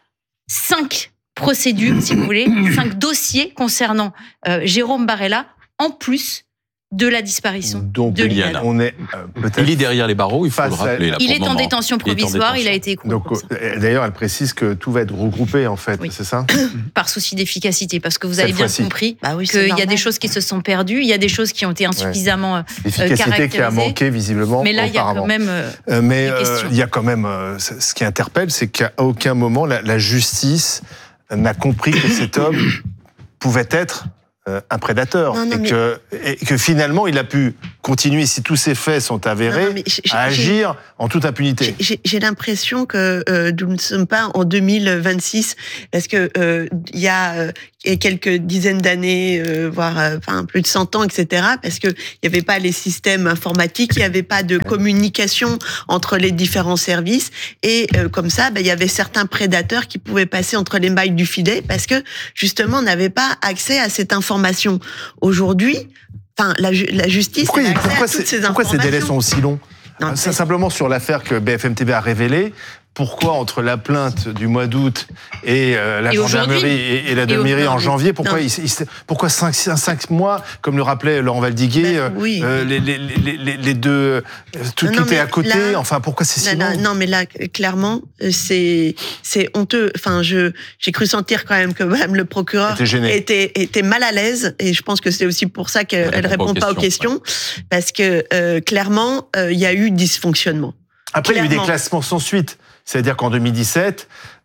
cinq procédures, si vous voulez, cinq dossiers concernant euh, Jérôme Barella, en plus de la disparition Donc, de Liana. On est euh, peut-être. Il est derrière les barreaux, il faut le rappeler. Là, il est en moment. détention provisoire, il, il a été écroué. Donc, d'ailleurs, elle précise que tout va être regroupé, en fait, oui. c'est ça? Par souci d'efficacité, parce que vous Cette avez bien fois-ci. compris bah oui, qu'il y a des choses qui se sont perdues, il y a des choses qui ont été insuffisamment ouais. L'efficacité caractérisées. qui a manqué, visiblement. Mais là, il y a quand même euh, euh, mais des questions. Il euh, y a quand même. Euh, ce qui interpelle, c'est qu'à aucun moment, la, la justice n'a compris que cet homme pouvait être un prédateur non, non, et, mais... que, et que finalement il a pu continuer, si tous ces faits sont avérés, non, non, à agir en toute impunité. J'ai, j'ai l'impression que euh, nous ne sommes pas en deux mille vingt-six parce que euh, il y a euh, quelques dizaines d'années, euh, voire euh, enfin plus de cent ans, et cetera. Parce que il y avait pas les systèmes informatiques, il y avait pas de communication entre les différents services et euh, comme ça, ben, il y avait certains prédateurs qui pouvaient passer entre les mailles du filet parce que justement on n'avait pas accès à cette information. Aujourd'hui, enfin la, la justice pourquoi, a accès pourquoi à toutes ces informations. Pourquoi ces délais sont aussi longs? Non, C'est simplement sur l'affaire que B F M T V a révélée. Pourquoi entre la plainte du mois d'août et euh, la et gendarmerie et, et la de mairie en janvier, pourquoi, il, il, pourquoi cinq, cinq mois, comme le rappelait Laurent Valdiguier, ben, oui. euh, les, les, les, les deux, euh, tout, non, tout est à côté. Là, enfin, pourquoi c'est si là, long? Non, mais là, clairement, c'est c'est honteux. Enfin, je j'ai cru sentir quand même que même le procureur était, était était mal à l'aise, et je pense que c'est aussi pour ça qu'elle elle répond pas aux questions, pas aux questions ouais. parce que euh, clairement, il euh, y a eu dysfonctionnement. Après, clairement. il y a eu des classements sans suite. C'est-à-dire qu'en deux mille dix-sept,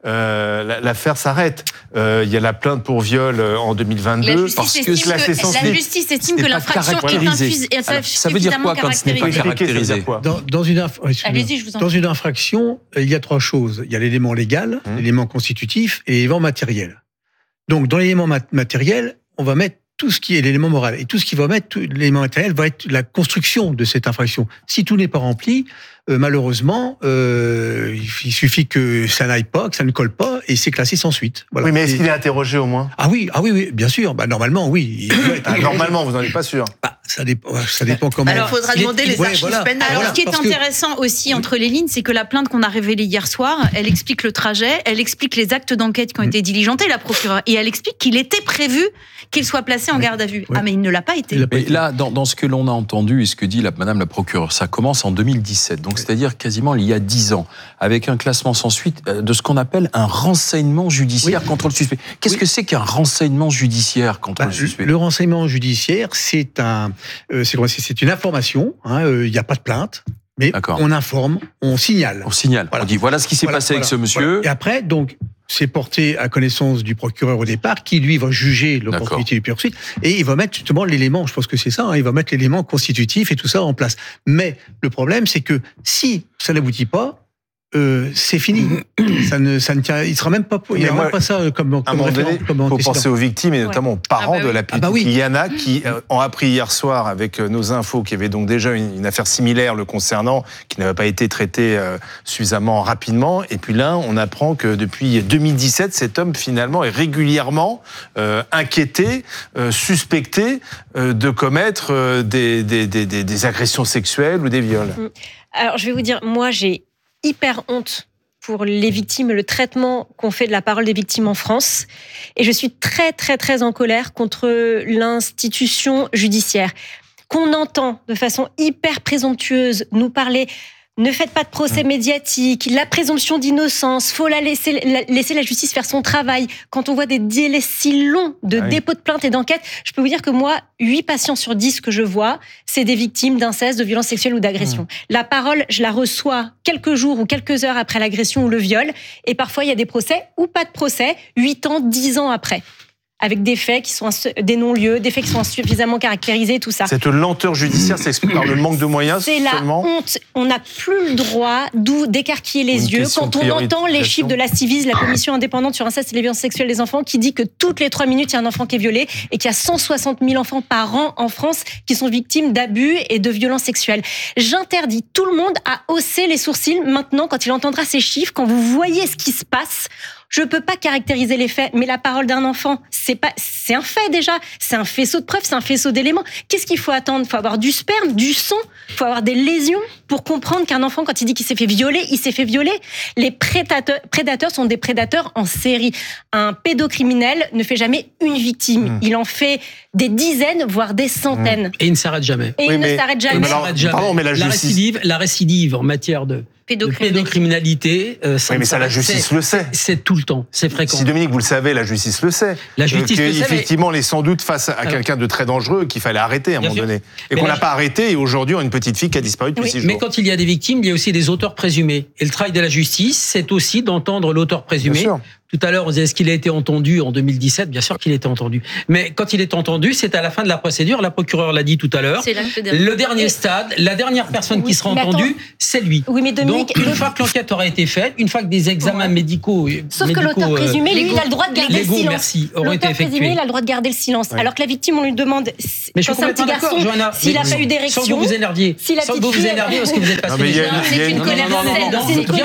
euh, l'affaire s'arrête. Il euh, y a la plainte pour viol en deux mille vingt-deux. Parce que, que la justice estime que l'infraction est infuse, et Alors, ça veut dire quoi quand ce n'est pas caractérisé? Dans, dans, une, inf... Allez-y, je vous en dans une infraction, il y a trois choses. Il y a l'élément légal, mmh. l'élément constitutif et l'élément matériel. Donc, dans l'élément mat- matériel, on va mettre tout ce qui est l'élément moral. Et tout ce qui va mettre, l'élément matériel va être la construction de cette infraction. Si tout n'est pas rempli, euh, malheureusement, euh, il suffit que ça n'aille pas, que ça ne colle pas, et c'est classé sans suite. Voilà. Oui, mais est-ce et... qu'il est interrogé au moins? Ah oui, ah oui, oui, bien sûr. Bah, normalement, oui. Ah, normalement, vous n'en êtes pas sûr? Bah, ça dépend, ça dépend comment. Alors, il faudra demander les ouais, archives voilà. pénales. Alors, voilà, ce qui est intéressant que... aussi entre les lignes, c'est que la plainte qu'on a révélée hier soir, elle explique le trajet, elle explique les actes d'enquête qui ont mmh. été diligentés, la procureure, et elle explique qu'il était prévu qu'il soit placé en garde à vue. Ouais. Ah, mais il ne l'a pas été. Mais là, dans, dans ce que l'on a entendu et ce que dit la, Madame la procureure, ça commence en deux mille dix-sept, donc ouais. c'est-à-dire quasiment il y a dix ans, avec un classement sans suite de ce qu'on appelle un renseignement judiciaire oui. contre le suspect. Qu'est-ce oui. que c'est qu'un renseignement judiciaire contre bah, le suspect? Le renseignement judiciaire, c'est un, euh, c'est, c'est une information. Il hein, n'y euh, a pas de plainte. Mais D'accord. on informe, on signale. On signale. Voilà. On dit voilà ce qui s'est voilà, passé voilà, avec ce monsieur. Voilà. Et après, donc, c'est porté à connaissance du procureur au départ, qui lui va juger l'opportunité du poursuite, et il va mettre justement l'élément. Je pense que c'est ça. Hein, il va mettre l'élément constitutif et tout ça en place. Mais le problème, c'est que si ça n'aboutit pas, euh, c'est fini. ça ne, ça ne tient. Il sera même pas. Il n'y aura pas ça comme. À un moment donné, il faut penser aux victimes et notamment ouais. aux parents ah bah oui. de la petite ah bah oui. Liana qui euh, ont appris hier soir avec euh, nos infos qu'il y avait donc déjà une, une affaire similaire le concernant qui n'avait pas été traitée euh, suffisamment rapidement. Et puis là, on apprend que depuis deux mille dix-sept, cet homme finalement est régulièrement euh, inquiété, euh, suspecté euh, de commettre euh, des, des, des, des, des agressions sexuelles ou des viols. Alors je vais vous dire, moi j'ai hyper honte pour les victimes, le traitement qu'on fait de la parole des victimes en France. Et je suis très, très, très en colère contre l'institution judiciaire. Qu'on entend de façon hyper présomptueuse nous parler ne faites pas de procès médiatique, la présomption d'innocence, faut la laisser, la, laisser la justice faire son travail. Quand on voit des délais si longs de ah oui. dépôt de plainte et d'enquête, je peux vous dire que moi, huit patients sur dix que je vois, c'est des victimes d'inceste, de violences sexuelles ou d'agression. Mmh. La parole, je la reçois quelques jours ou quelques heures après l'agression ou le viol, et parfois il y a des procès ou pas de procès, huit ans, dix ans après. Avec des faits qui sont des non-lieux, des faits qui sont insuffisamment caractérisés, tout ça. Cette lenteur judiciaire s'explique par le manque de moyens C'est seulement. la honte. On n'a plus le droit d'écarquiller les yeux quand on entend les chiffres de la Civis, la commission indépendante sur l'inceste et les violences sexuelles des enfants, qui dit que toutes les trois minutes, il y a un enfant qui est violé et qu'il y a cent soixante mille enfants par an en France qui sont victimes d'abus et de violences sexuelles. J'interdis tout le monde à hausser les sourcils maintenant quand il entendra ces chiffres, quand vous voyez ce qui se passe. Je peux pas caractériser les faits, mais la parole d'un enfant, c'est pas, c'est un fait déjà. C'est un faisceau de preuves, c'est un faisceau d'éléments. Qu'est-ce qu'il faut attendre? Il faut avoir du sperme, du sang, il faut avoir des lésions pour comprendre qu'un enfant, quand il dit qu'il s'est fait violer, il s'est fait violer. Les prédateurs, prédateurs sont des prédateurs en série. Un pédocriminel ne fait jamais une victime. Mmh. Il en fait des dizaines, voire des centaines. Et il ne s'arrête jamais. Et oui, il mais, ne s'arrête jamais. Mais alors, pardon, mais la, la, justice... récidive, la récidive en matière de pédocriminalité, de pédocriminalité euh, ça oui, mais ça, la justice le sait. C'est tout le temps, c'est fréquent. Si Dominique, vous le savez, la justice le sait. La justice euh, le sait. Effectivement, mais... on est sans doute face à alors, quelqu'un de très dangereux qu'il fallait arrêter à un moment sûr. donné. Et mais qu'on n'a pas arrêté, et aujourd'hui, on a une petite fille qui a disparu depuis oui, six jours. Mais quand il y a des victimes, il y a aussi des auteurs présumés. Et le travail de la justice, c'est aussi d'entendre l'auteur présumé. Bien sûr. Tout à l'heure, on disait, est-ce qu'il a été entendu en deux mille dix-sept? Bien sûr qu'il a été entendu. Mais quand il est entendu, c'est à la fin de la procédure. La procureure l'a dit tout à l'heure. Le dernier stade, la dernière personne oui, qui sera entendue, c'est lui. Oui, mais Dominique, donc, une le... fois que l'enquête aura été faite, une fois que des examens ouais. médicaux... Sauf médicaux, que l'auteur présumé, euh, lui, il a le droit de garder légaux, le silence. Merci, auront été effectués. Présumé, il a le droit de garder le silence. Ouais. Alors que la victime, on lui demande, mais quand c'est un petit garçon, s'il n'a pas eu d'érection... Sans que vous vous énerviez. Si la sans que vous vous énerviez parce que vous êtes passé... C'est une colère saine. C'est une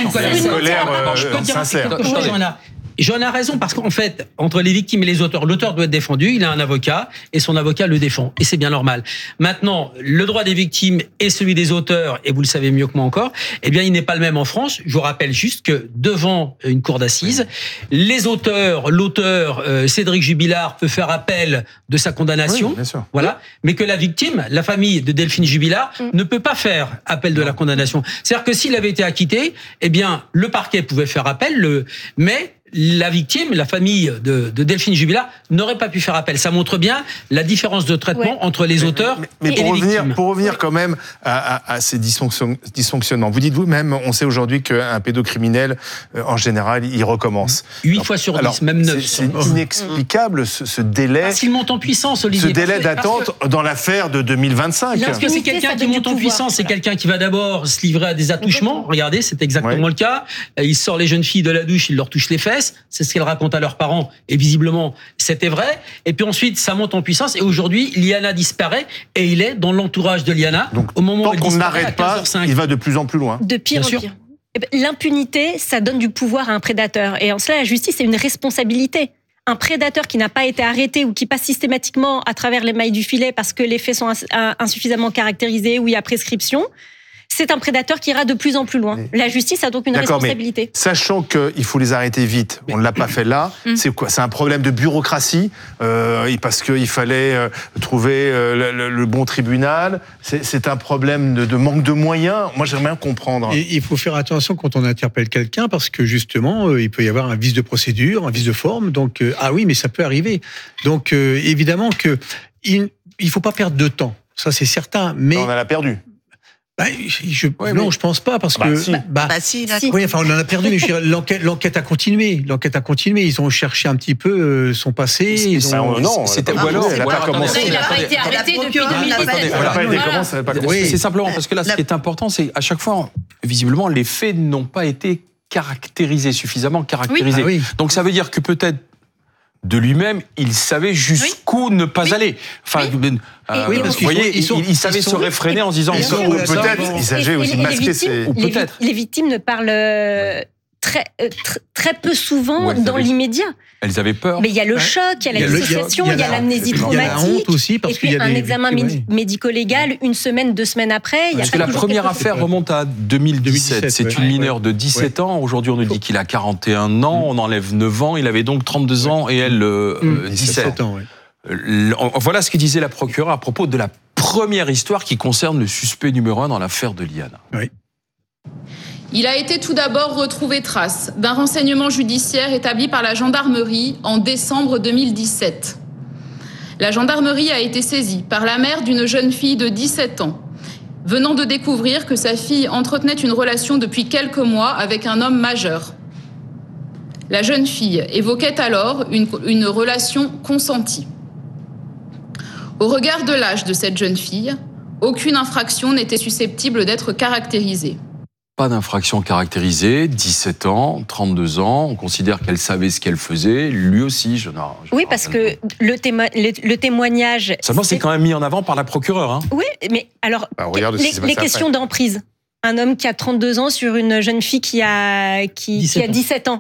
colère sincère. Johanna a raison, parce qu'en fait, entre les victimes et les auteurs, l'auteur doit être défendu, il a un avocat, et son avocat le défend. Et c'est bien normal. Maintenant, le droit des victimes et celui des auteurs, et vous le savez mieux que moi encore, eh bien, il n'est pas le même en France. Je vous rappelle juste que devant une cour d'assises, les auteurs, l'auteur, euh, Cédric Jubilard, peut faire appel de sa condamnation. Oui, bien sûr. Voilà. Mais que la victime, la famille de Delphine Jubilard, mm. ne peut pas faire appel de non. la condamnation. C'est-à-dire que s'il avait été acquitté, eh bien, le parquet pouvait faire appel, le, mais la victime, la famille de, de Delphine Jubilard, n'aurait pas pu faire appel. Ça montre bien la différence de traitement ouais. entre les auteurs mais, mais, mais et pour les revenir, victimes. Pour revenir quand même à, à, à ces dysfonctionnements, vous dites vous-même, on sait aujourd'hui qu'un pédocriminel, euh, en général, il recommence. huit fois sur dix, alors, même neuf. C'est inexplicable ce, ce délai. Parce qu'il monte en puissance, Olivier. Ce délai d'attente que... dans l'affaire de deux mille vingt-cinq. Parce que c'est quelqu'un qui monte en puissance, c'est quelqu'un qui va d'abord se livrer à des attouchements. Regardez, c'est exactement ouais. le cas. Il sort les jeunes filles de la douche, il leur touche les fesses. C'est ce qu'elle raconte à leurs parents, et visiblement, c'était vrai. Et puis ensuite, ça monte en puissance, et aujourd'hui, Liana disparaît, et il est dans l'entourage de Liana. Donc, au moment tant où elle qu'on disparaît, n'arrête pas, il va de plus en plus loin. De pire en pire. L'impunité, ça donne du pouvoir à un prédateur. Et en cela, la justice, c'est une responsabilité. Un prédateur qui n'a pas été arrêté ou qui passe systématiquement à travers les mailles du filet parce que les faits sont insuffisamment caractérisés ou il y a prescription, c'est un prédateur qui ira de plus en plus loin. La justice a donc une responsabilité. Mais sachant qu'il faut les arrêter vite, on ne l'a pas fait là, mm. c'est quoi? C'est un problème de bureaucratie, euh, parce qu'il fallait euh, trouver euh, le, le bon tribunal. C'est un problème de, de manque de moyens. Moi, j'aimerais bien comprendre. Et il faut faire attention quand on interpelle quelqu'un, parce que justement, euh, il peut y avoir un vice de procédure, un vice de forme. Donc, euh, ah oui, mais ça peut arriver. Donc, euh, évidemment que il ne faut pas perdre de temps. Ça, c'est certain. Mais on en a perdu. Bah, je, ouais, non, mais... je pense pas parce bah, que si. bah, bah si, si. Oui, enfin on en a perdu, mais l'enquête, l'enquête a continué, l'enquête a continué. Ils ont cherché un petit peu euh, son passé. Ils ont... bah, non, c'était ou alors, elle n'a pas commencé. Il n'a pas été arrêté depuis deux mille dix-sept. C'est simplement parce que là, ce qui est important, c'est à chaque fois, visiblement, les faits n'ont pas été caractérisés suffisamment caractérisés. Oui. Ah, oui. Donc ça veut dire que peut-être de lui-même, il savait jusqu'où oui. ne pas oui. aller. Enfin, oui. Euh, oui, vous voyez, ils sont, il, il savait se réfréner en se disant... Peut-être, il savaient aussi masquer ses... Les, les victimes ne parlent très, très, très peu souvent dans l'immédiat. Elles avaient peur. Mais il y a le choc, il y a la dissociation, il y a l'amnésie traumatique. Il y a la honte aussi, parce qu'il y a un examen médico-légal une semaine, deux semaines après. Parce que la première affaire remonte à deux mille dix-sept. C'est une mineure de dix-sept ans. Aujourd'hui, on nous dit qu'il a quarante et un ans. On enlève neuf ans. Il avait donc trente-deux ans et elle dix-sept ans. Voilà ce que disait la procureure à propos de la première histoire qui concerne le suspect numéro un dans l'affaire de Liana. Oui. Il a été tout d'abord retrouvé trace d'un renseignement judiciaire établi par la gendarmerie en décembre deux mille dix-sept. La gendarmerie a été saisie par la mère d'une jeune fille de dix-sept ans, venant de découvrir que sa fille entretenait une relation depuis quelques mois avec un homme majeur. La jeune fille évoquait alors une, une relation consentie. Au regard de l'âge de cette jeune fille, aucune infraction n'était susceptible d'être caractérisée. Pas d'infraction caractérisée, dix-sept ans, trente-deux ans, on considère qu'elle savait ce qu'elle faisait, lui aussi, je n'en... Oui, parce que le, témo le, le témoignage... Seulement, c'est quand même mis en avant par la procureure. Hein. Oui, mais alors, bah, les, les questions d'emprise. Un homme qui a trente-deux ans sur une jeune fille qui a, qui, qui a dix-sept ans.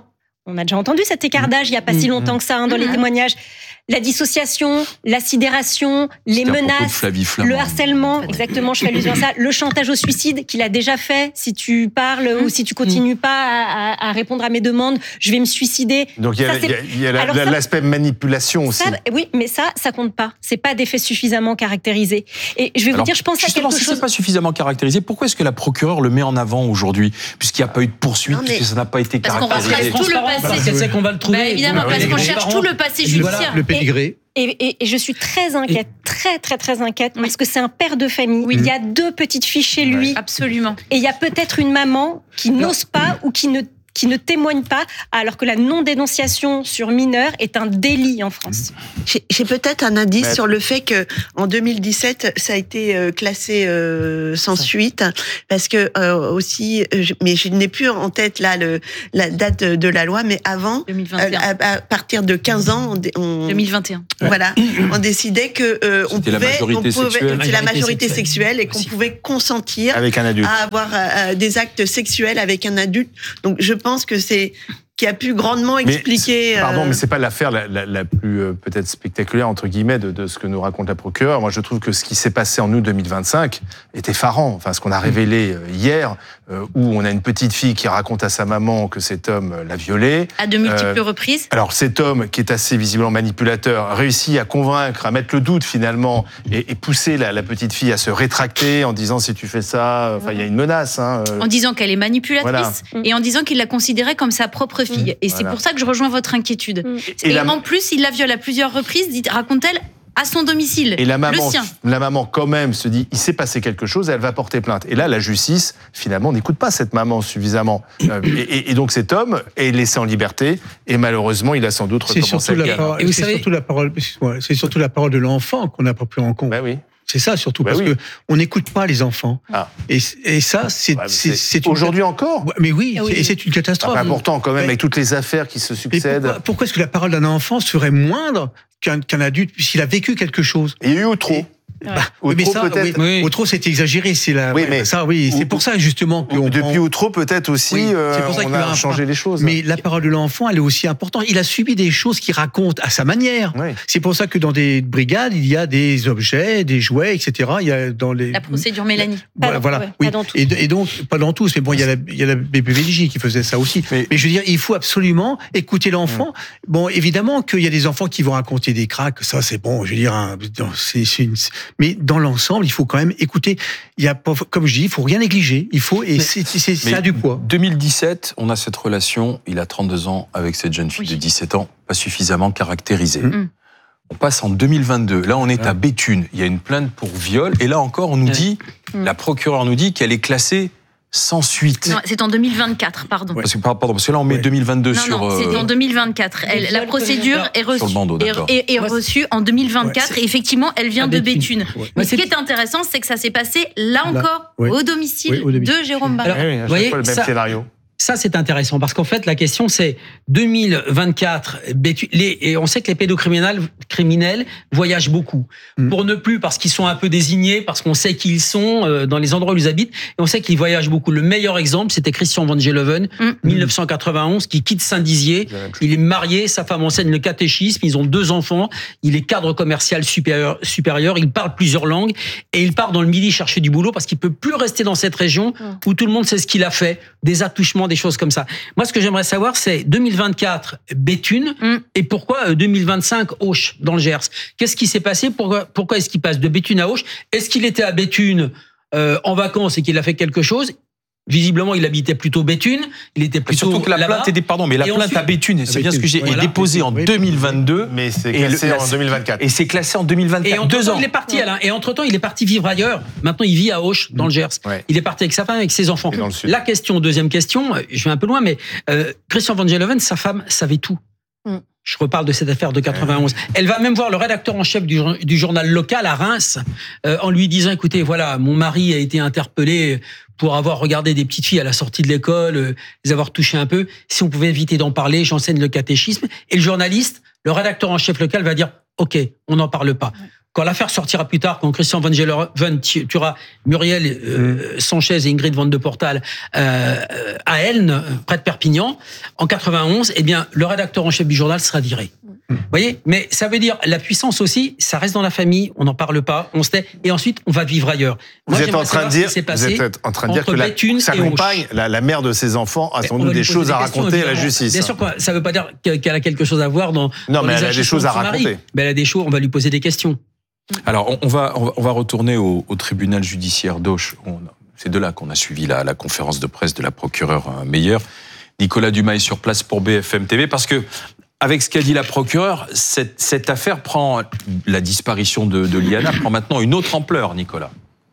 On a déjà entendu cet écart d'âge il n'y a pas mmh. si longtemps que ça hein, dans mmh. les témoignages. La dissociation, la sidération, les menaces, le harcèlement, exactement, je fais allusion à ça, le chantage au suicide qu'il a déjà fait. Si tu parles mmh. ou si tu continues pas à, à, à répondre à mes demandes, je vais me suicider. Donc il y a, ça, y a, y a la, ça, l'aspect manipulation aussi. Ça, oui, mais ça, ça compte pas. C'est pas des faits suffisamment caractérisés. Et je vais Alors, vous dire, je pense à quelque si chose. C'est pas suffisamment caractérisé. Pourquoi est-ce que la procureure le met en avant aujourd'hui, puisqu'il n'y a pas eu de poursuite, non, mais... puisque ça n'a pas été parce caractérisé. Parce qu'on retrace tout le passé. C'est qu'on va le trouver. Bah, évidemment, parce qu'on cherche tout le passé judiciaire. Le pédigré. Et, et, et je suis très inquiète, et... très très très inquiète, oui. parce que c'est un père de famille. Oui. Il y a deux petites filles chez lui. Ouais. Absolument. Et il y a peut-être une maman qui non. n'ose pas ou qui ne qui ne témoigne pas, alors que la non-dénonciation sur mineur est un délit en France. J'ai, j'ai peut-être un indice Mais... sur le fait que en deux mille dix-sept, ça a été classé euh, sans ça. suite, parce que euh, aussi, je, mais je n'ai plus en tête là le la date de, de la loi, mais avant, deux mille vingt et un. Euh, à, à partir de quinze ans, on, on deux mille vingt et un. Voilà, on décidait que euh, on pouvait, la majorité on pouvait, sexuelle. c'est la majorité sexuelle et qu'on pouvait consentir avec un adulte à avoir euh, des actes sexuels avec un adulte. Donc je pense que c'est qui a pu grandement expliquer. Mais, pardon, euh... mais c'est pas l'affaire la, la, la plus euh, peut-être spectaculaire entre guillemets de, de ce que nous raconte la procureure. Moi, je trouve que ce qui s'est passé en août deux mille vingt-cinq est effarant. Enfin, ce qu'on a révélé euh, hier, euh, où on a une petite fille qui raconte à sa maman que cet homme l'a violée à de multiples euh, ». reprises. Alors, cet homme qui est assez visiblement manipulateur réussit à convaincre, à mettre le doute finalement, et, et pousser la, la petite fille à se rétracter en disant si tu fais ça, enfin, il y a une menace. Hein, euh... En disant qu'elle est manipulatrice voilà. et en disant qu'il la considérait comme sa propre fille. Mmh. Et voilà. c'est pour ça que je rejoins votre inquiétude. Mmh. Et, et la... en plus, il la viole à plusieurs reprises, dit, raconte-t-elle, à son domicile, et la maman, le sien. La maman, quand même, se dit, il s'est passé quelque chose, elle va porter plainte. Et là, la justice, finalement, n'écoute pas cette maman suffisamment. et, et, et donc, cet homme est laissé en liberté, et malheureusement, il a sans doute recommencé le cas. C'est savez... surtout la parole, c'est surtout la parole de l'enfant qu'on n'a pas pris en compte. Ben oui. C'est ça surtout, bah parce oui. que on n'écoute pas les enfants. Ah. Et, et ça, c'est, ouais, c'est, c'est, c'est aujourd'hui une... encore. Mais oui, ah oui. Et c'est une catastrophe. Ah, bah, pourtant, quand même, mais... avec toutes les affaires qui se succèdent. Pourquoi, pourquoi est-ce que la parole d'un enfant serait moindre qu'un, qu'un adulte, puisqu'il a vécu quelque chose? Il y a eu au trop. Et... Ouais. Bah, oui, mais ça, peut-être. Oui. Au trop, c'est exagéré. C'est la. Oui, mais ça, oui, c'est pour ça justement que depuis prend... au trop, peut-être aussi. Oui, c'est pour ça on a changé les choses. Mais la parole de l'enfant, elle est aussi importante. Il a subi des choses qu'il raconte à sa manière. Oui. C'est pour ça que dans des brigades, il y a des objets, des jouets, et cetera. Il y a dans les. La procédure Mélanie. Voilà. voilà. Ouais, oui. Pas dans tous. Et, et donc pas dans tous, mais bon, il y a la, il y a la B P V J qui faisait ça aussi. Mais, mais je veux dire, il faut absolument écouter l'enfant. Mmh. Bon, évidemment qu'il y a des enfants qui vont raconter des cracks. Ça, c'est bon. Je veux dire, hein, c'est, c'est une... mais dans l'ensemble, il faut quand même écouter. Il y a, comme je dis, il faut rien négliger. Il faut, et mais, c'est, c'est, ça a du poids. deux mille dix-sept, on a cette relation. Il a trente-deux ans avec cette jeune fille oui. de dix-sept ans, pas suffisamment caractérisée. Mmh. On passe en deux mille vingt-deux. Là, on est à Béthune. Il y a une plainte pour viol. Et là encore, on nous dit, mmh. la procureure nous dit qu'elle est classée sans suite. Non, c'est en deux mille vingt-quatre, pardon. Ouais. Parce, que, pardon, parce que là, on met ouais. deux mille vingt-deux non, sur... Non, c'est en deux mille vingt-quatre. Elle, la procédure est reçue, sur le bandeau, est, est, est reçue en deux mille vingt-quatre ouais, et effectivement, elle vient de Béthune. Ouais. Mais ce qui est intéressant, c'est que ça s'est passé, là encore, là. Ouais. Au, domicile ouais, au domicile de Jérôme Barré. Alors, oui, vous voyez, le même ça, scénario. Ça, c'est intéressant parce qu'en fait, la question, c'est deux mille vingt-quatre, les, et on sait que les pédocriminels criminels voyagent beaucoup. Mmh. Pour ne plus, parce qu'ils sont un peu désignés, parce qu'on sait qui ils sont, euh, dans les endroits où ils habitent, et on sait qu'ils voyagent beaucoup. Le meilleur exemple, c'était Christian Van Geleuven, mmh. dix-neuf cent quatre-vingt-onze, qui quitte Saint-Dizier. Il est marié, sa femme enseigne le catéchisme, ils ont deux enfants, il est cadre commercial supérieur, supérieur, il parle plusieurs langues, et il part dans le Midi chercher du boulot parce qu'il peut plus rester dans cette région mmh. où tout le monde sait ce qu'il a fait, des attouchements, des choses comme ça. Moi, ce que j'aimerais savoir, c'est deux mille vingt-quatre, Béthune, mm. et pourquoi deux mille vingt-cinq, Auch, dans le Gers. Qu'est-ce qui s'est passé? Pourquoi, pourquoi est-ce qu'il passe de Béthune à Auch? Est-ce qu'il était à Béthune euh, en vacances et qu'il a fait quelque chose? Visiblement, il habitait plutôt Béthune. Il était plutôt surtout que la là-bas. plainte était, pardon, mais la et plainte ensuite, à Béthune, c'est bien ce que j'ai, voilà. est déposée en deux mille vingt-deux. Mais c'est classé et le, en deux mille vingt-quatre. Et c'est classé en deux mille vingt-quatre. Et entre deux temps, ans. il est parti, ouais. Alain. Et entre-temps, il est parti vivre ailleurs. Maintenant, il vit à Auch, dans le Gers. Ouais. Il est parti avec sa femme, avec ses enfants. La question, deuxième question, je vais un peu loin, mais euh, Christian Van Geleuven, sa femme savait tout. Mm. Je reparle de cette affaire de quatre-vingt-onze. Elle va même voir le rédacteur en chef du, du journal local à Reims euh, en lui disant, écoutez, voilà, mon mari a été interpellé pour avoir regardé des petites filles à la sortie de l'école, euh, les avoir touchées un peu. Si on pouvait éviter d'en parler, j'enseigne le catéchisme. Et le journaliste, le rédacteur en chef local va dire, OK, on n'en parle pas. Quand l'affaire sortira plus tard, quand Christian Vengelhoven tuera Muriel euh, mmh. Sanchez et Ingrid Van de Portal euh, à Elne, près de Perpignan, en quatre-vingt-onze, eh bien, le rédacteur en chef du journal sera viré. Vous voyez, mais ça veut dire la puissance aussi, ça reste dans la famille, on n'en parle pas, on se tait, et ensuite on va vivre ailleurs. Vous Moi, êtes en train de dire, vous êtes en train de dire que la, sa compagne, la, la mère de ses enfants, a sans doute des choses des à raconter à la justice. Bien sûr, ça ne veut pas dire qu'elle a quelque chose à voir dans. Non, dans mais les elle a des choses à raconter. Mari. Mais elle a des choses, on va lui poser des questions. Alors, on va, on va retourner au, au tribunal judiciaire d'Auch. C'est de là qu'on a suivi la, la conférence de presse de la procureure Meyer. Nicolas Dumas est sur place pour B F M T V parce que, avec ce qu'a dit la procureure, cette, cette affaire prend, la disparition de, de Liana prend maintenant une autre ampleur, Nicolas.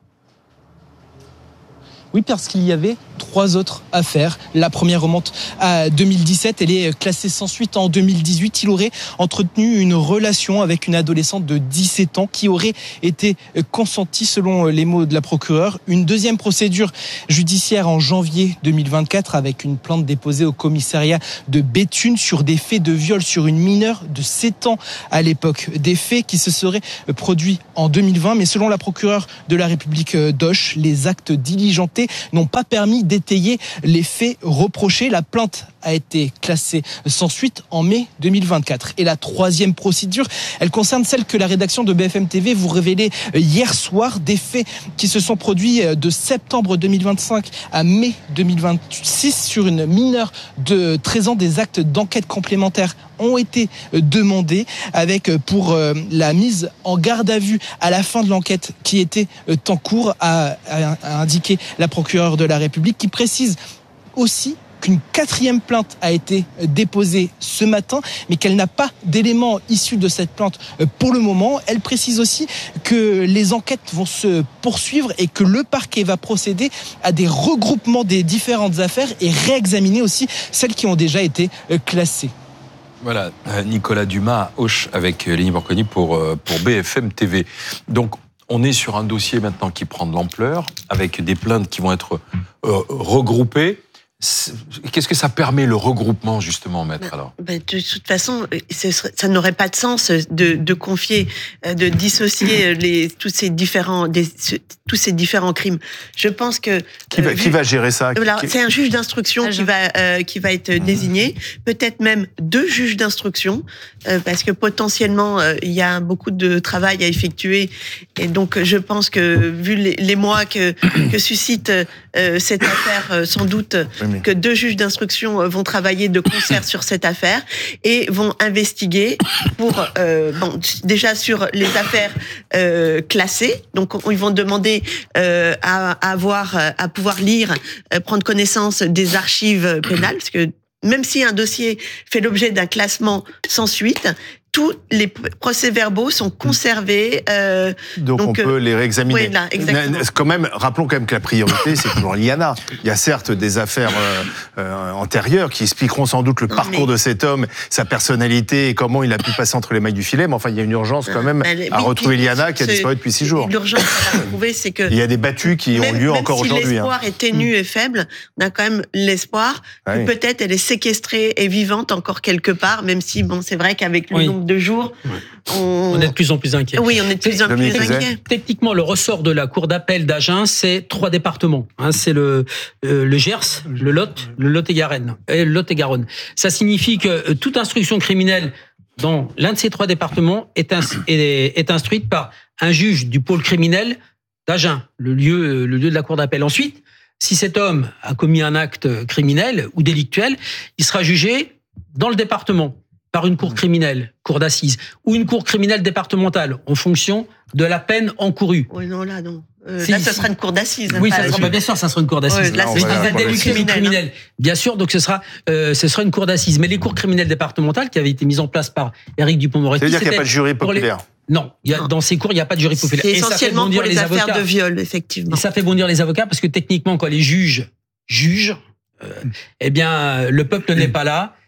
Oui, parce qu'il y avait trois autres affaires. La première remonte à deux mille dix-sept. Elle est classée sans suite en deux mille dix-huit. Il aurait entretenu une relation avec une adolescente de dix-sept ans qui aurait été consentie selon les mots de la procureure. Une deuxième procédure judiciaire en janvier deux mille vingt-quatre avec une plainte déposée au commissariat de Béthune sur des faits de viol sur une mineure de sept ans à l'époque. Des faits qui se seraient produits en deux mille vingt. Mais selon la procureure de la République d'Auch, les actes diligentés n'ont pas permis d'étayer les faits reprochés. La plainte a été classée sans suite en mai deux mille vingt-quatre. Et la troisième procédure, elle concerne celle que la rédaction de B F M T V vous révélait hier soir, des faits qui se sont produits de septembre deux mille vingt-cinq à mai deux mille vingt-six sur une mineure de treize ans. Des actes d'enquête complémentaires ont été demandés avec pour la mise en garde à vue à la fin de l'enquête qui était en cours, a, a indiqué la procureure de la République, qui précise aussi qu'une quatrième plainte a été déposée ce matin, mais qu'elle n'a pas d'éléments issus de cette plainte pour le moment. Elle précise aussi que les enquêtes vont se poursuivre et que le parquet va procéder à des regroupements des différentes affaires et réexaminer aussi celles qui ont déjà été classées. Voilà, Nicolas Dumas, Auch avec Lénie Borconi pour, pour B F M T V. Donc, on est sur un dossier maintenant qui prend de l'ampleur, avec des plaintes qui vont être euh, regroupées. Qu'est-ce que ça permet, le regroupement, justement, maître, alors ? De toute façon, ça n'aurait pas de sens de, de confier, de dissocier les, tous, ces différents, des, tous ces différents crimes. Je pense que... Qui va, euh, qui va gérer ça ? C'est un juge d'instruction qui va, euh, qui va être désigné, peut-être même deux juges d'instruction, euh, parce que potentiellement, euh, il y a beaucoup de travail à effectuer. Et donc, je pense que, vu les, les mois que, que suscite euh, cette affaire, euh, sans doute... que deux juges d'instruction vont travailler de concert sur cette affaire et vont investiguer pour euh, bon, déjà sur les affaires euh, classées. Donc ils vont demander euh, à, à avoir à pouvoir lire, euh, prendre connaissance des archives pénales, parce que même si un dossier fait l'objet d'un classement sans suite, tous les procès-verbaux sont conservés. Euh, donc, donc on peut les réexaminer. Oui, là, exactement. Quand même, rappelons quand même que la priorité, c'est toujours Liana. Il y a certes des affaires euh, euh, antérieures qui expliqueront sans doute le non, parcours mais... de cet homme, sa personnalité et comment il a pu passer entre les mailles du filet. Mais enfin, il y a une urgence quand même mais, à retrouver Liana qui a disparu depuis six jours. L'urgence à la retrouver, c'est que... Il y a des battues qui même, ont lieu même encore si aujourd'hui. L'espoir hein. est ténu et faible, on a quand même l'espoir que oui. peut-être elle est séquestrée et vivante encore quelque part, même si, bon, c'est vrai qu'avec le oui. nombre de jours, ouais. on... on est de plus en plus inquiet. Oui, on est de plus en plus inquiet. Techniquement, le ressort de la cour d'appel d'Agen, c'est trois départements. Hein, c'est le, euh, le Gers, le Lot, le Lot-et-Garonne. Et le Lot-et-Garonne. Ça signifie que euh, toute instruction criminelle dans l'un de ces trois départements est, ins- est, est instruite par un juge du pôle criminel d'Agen, le lieu, le lieu de la cour d'appel. Ensuite, si cet homme a commis un acte criminel ou délictuel, il sera jugé dans le département par une cour criminelle, cour d'assises, ou une cour criminelle départementale, en fonction de la peine encourue. Oui, non, là, non. Euh, si, là, ça si. sera une cour d'assises. Oui, ça sera, bah, bien sûr, ça sera une cour d'assises. Ouais, là, c'est un délit criminel. criminel. Hein. Bien sûr, donc ce sera, euh, ce sera une cour d'assises. Mais les cours criminelles départementales, qui avaient été mises en place par Éric Dupond-Moretti... Ça veut dire qu'il n'y a pas de jury populaire. Non, il y a, dans ces cours, il n'y a pas de jury populaire. C'est essentiellement pour les, les affaires avocats. de viol, effectivement. Et ça fait bondir les avocats parce que techniquement, quand les juges jugent, euh, eh bien, le peuple n'est pas là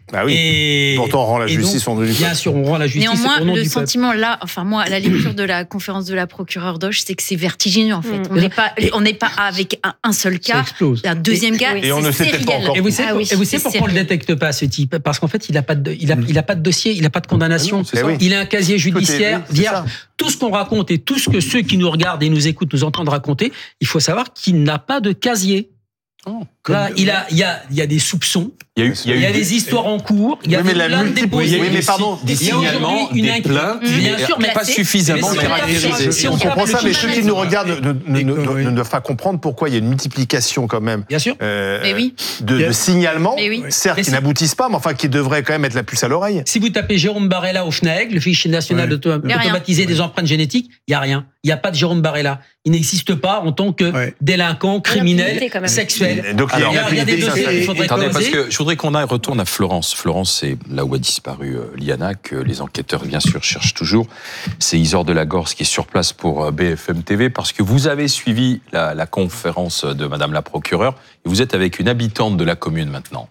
Bah oui. Et, pourtant, on rend la justice donc, au nom du peuple. Bien sûr, on rend la justice Néanmoins, au nom le du sentiment là, enfin moi, à la lecture de la conférence de la procureure Doche, c'est que c'est vertigineux en fait. Mmh. On n'est pas, on n'est pas avec un, un seul cas, un deuxième et, cas. Et on ne sait peut-être pas encore. Et vous savez, ah oui, et vous savez pourquoi on ne le détecte pas, ce type? Parce qu'en fait, il n'a pas de, il a, il a pas de dossier, il n'a pas de condamnation. Ah non, il a un casier judiciaire est, oui, vierge. Tout ce qu'on raconte et tout ce que ceux qui nous regardent et nous écoutent nous entendent raconter, il faut savoir qu'il n'a pas de casier. Oh, là, il a, il y a, il y a des soupçons. Il y a, eu, il y a, il y a des, des histoires en cours. Il y a oui, des plaintes déposées. Oui, mais pardon, des signalements, des plaintes, bien sûr, mais pas suffisamment caractérisées. Si on comprend ça, mais ceux qui nous regardent ne, ne, ne, ne doivent pas comprendre pourquoi il y a une multiplication quand même. Bien sûr. Euh, mais oui. de, de signalements, oui. certes, mais qui n'aboutissent pas, mais enfin qui devraient quand même être la puce à l'oreille. Si vous tapez Jérôme Barella au FNAEG, le fichier national ouais. automatisé des empreintes génétiques, il y a rien. Il n'y a pas de Jérôme Barella. Il n'existe pas en tant que ouais. délinquant, criminel, sexuel. Donc Alors, il y a des dossiers qu'il faudrait Attendez, causer. parce que je voudrais qu'on aille retourne à Florence. Florence, c'est là où a disparu euh, Liana, que les enquêteurs, bien sûr, cherchent toujours. C'est Isor de la Gorce qui est sur place pour euh, B F M T V, parce que vous avez suivi la, la conférence de Madame la procureure, et vous êtes avec une habitante de la commune maintenant.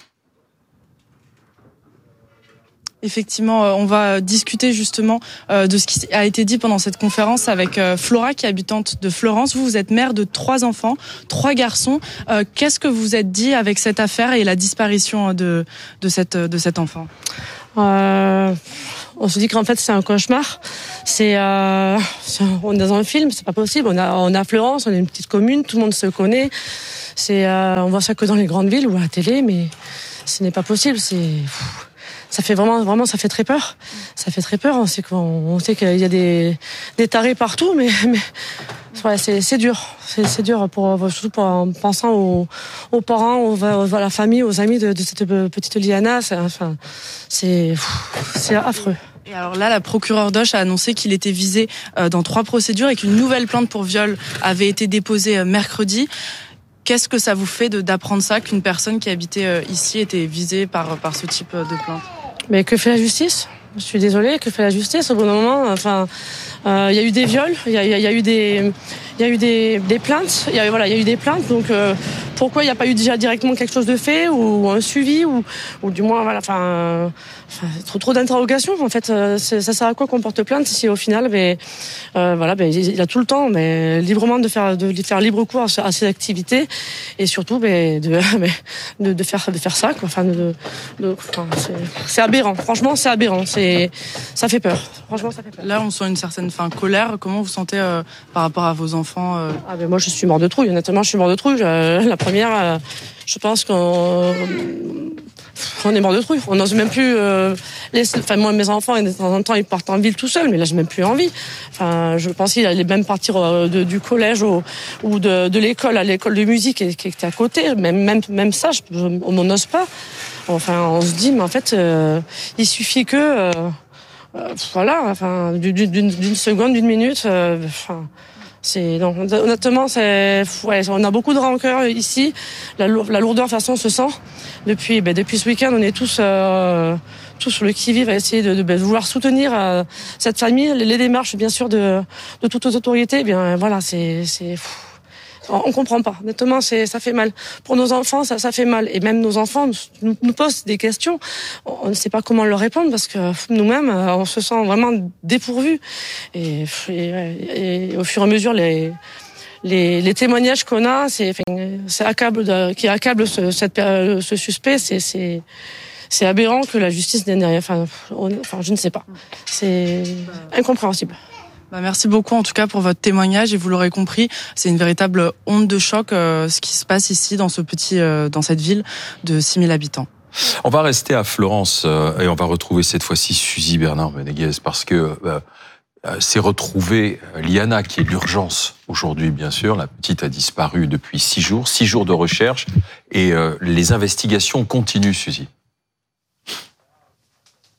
Effectivement, on va discuter justement de ce qui a été dit pendant cette conférence avec Flora, qui est habitante de Florence. Vous, vous êtes mère de trois enfants, trois garçons. Qu'est-ce que vous vous êtes dit avec cette affaire et la disparition de, de, cette, de cet enfant ? euh, On se dit qu'en fait, c'est un cauchemar. C'est, euh, c'est, on est dans un film, c'est pas possible. On a, on a Florence, on est une petite commune, tout le monde se connaît. C'est, euh, on voit ça que dans les grandes villes ou à la télé, mais ce n'est pas possible. C'est... Ça fait vraiment, vraiment, ça fait très peur. Ça fait très peur. On sait qu'on, on sait qu'il y a des, des tarés partout, mais, mais ouais, c'est, c'est dur. C'est, c'est dur pour, surtout pour, en pensant aux, aux parents, aux, à la famille, aux amis de, de cette petite Liana. C'est, enfin, c'est, c'est affreux. Et alors là, la procureure Doche a annoncé qu'il était visé dans trois procédures et qu'une nouvelle plainte pour viol avait été déposée mercredi. Qu'est-ce que ça vous fait de, d'apprendre ça, qu'une personne qui habitait ici était visée par, par ce type de plainte ? Mais que fait la justice ? Je suis désolée, que fait la justice au bon moment ? Enfin, il euh, y a eu des viols, il y a, y a eu des, il y a eu des, des plaintes, il y a voilà, il y a eu des plaintes. Donc euh, pourquoi il n'y a pas eu déjà directement quelque chose de fait ou un suivi ou, ou du moins voilà, enfin, euh, enfin trop trop d'interrogations. En fait, euh, ça sert à quoi qu'on porte plainte si au final, ben euh, voilà, ben il a tout le temps, mais librement de faire de faire libre cours à, à ses activités et surtout ben de de, de faire de faire ça quoi. Enfin, de, de enfin, c'est, c'est aberrant. Franchement, c'est aberrant. C'est ça fait peur. Franchement, ça fait peur. Là, on sent une certaine fin colère. Comment vous sentez euh, par rapport à vos enfants euh... Ah ben moi, je suis mort de trouille. Honnêtement, je suis mort de trouille. Je, la première, euh, je pense qu'on on est mort de trouille. On n'ose même plus. Euh, laisser, enfin, moi, mes enfants, de temps en temps, ils partent en ville tout seuls, mais là, j'ai même plus envie. Enfin, je pense qu'il allait même partir euh, de, du collège au, ou de, de l'école à l'école de musique qui, qui était à côté. Même, même, même ça, je, on n'en ose pas. Enfin, on se dit, mais en fait, euh, il suffit que, euh, euh, voilà, enfin, d'une, d'une, d'une seconde, d'une minute, euh, enfin. C'est, non, honnêtement, c'est, ouais, on a beaucoup de rancœur ici. La, la lourdeur, de toute façon, se sent. Depuis, ben, depuis ce week-end, on est tous, euh, tous sur le qui-vive à essayer de, de, de vouloir soutenir euh, cette famille. Les, les démarches, bien sûr, de, de toutes les autorités, eh bien, voilà, c'est, c'est, on, on comprend pas. Honnêtement, c'est, ça fait mal. Pour nos enfants, ça, ça fait mal. Et même nos enfants nous, nous posent des questions. On ne sait pas comment leur répondre parce que nous-mêmes, on se sent vraiment dépourvus. Et, et, et au fur et à mesure, les, les, les témoignages qu'on a, c'est, c'est accable de, qui accable ce, cette, ce suspect, c'est, c'est, c'est aberrant que la justice n'ait rien. Enfin, on, enfin, je ne sais pas. C'est incompréhensible. Bah merci beaucoup en tout cas pour votre témoignage et vous l'aurez compris, c'est une véritable onde de choc euh, ce qui se passe ici dans ce petit, euh, dans cette ville de six mille habitants. On va rester à Florence euh, et on va retrouver cette fois-ci Suzy Bernard-Meneguez parce que euh, c'est retrouvé Liana qui est l'urgence aujourd'hui bien sûr. La petite a disparu depuis six jours, six jours de recherche et euh, les investigations continuent, Suzy.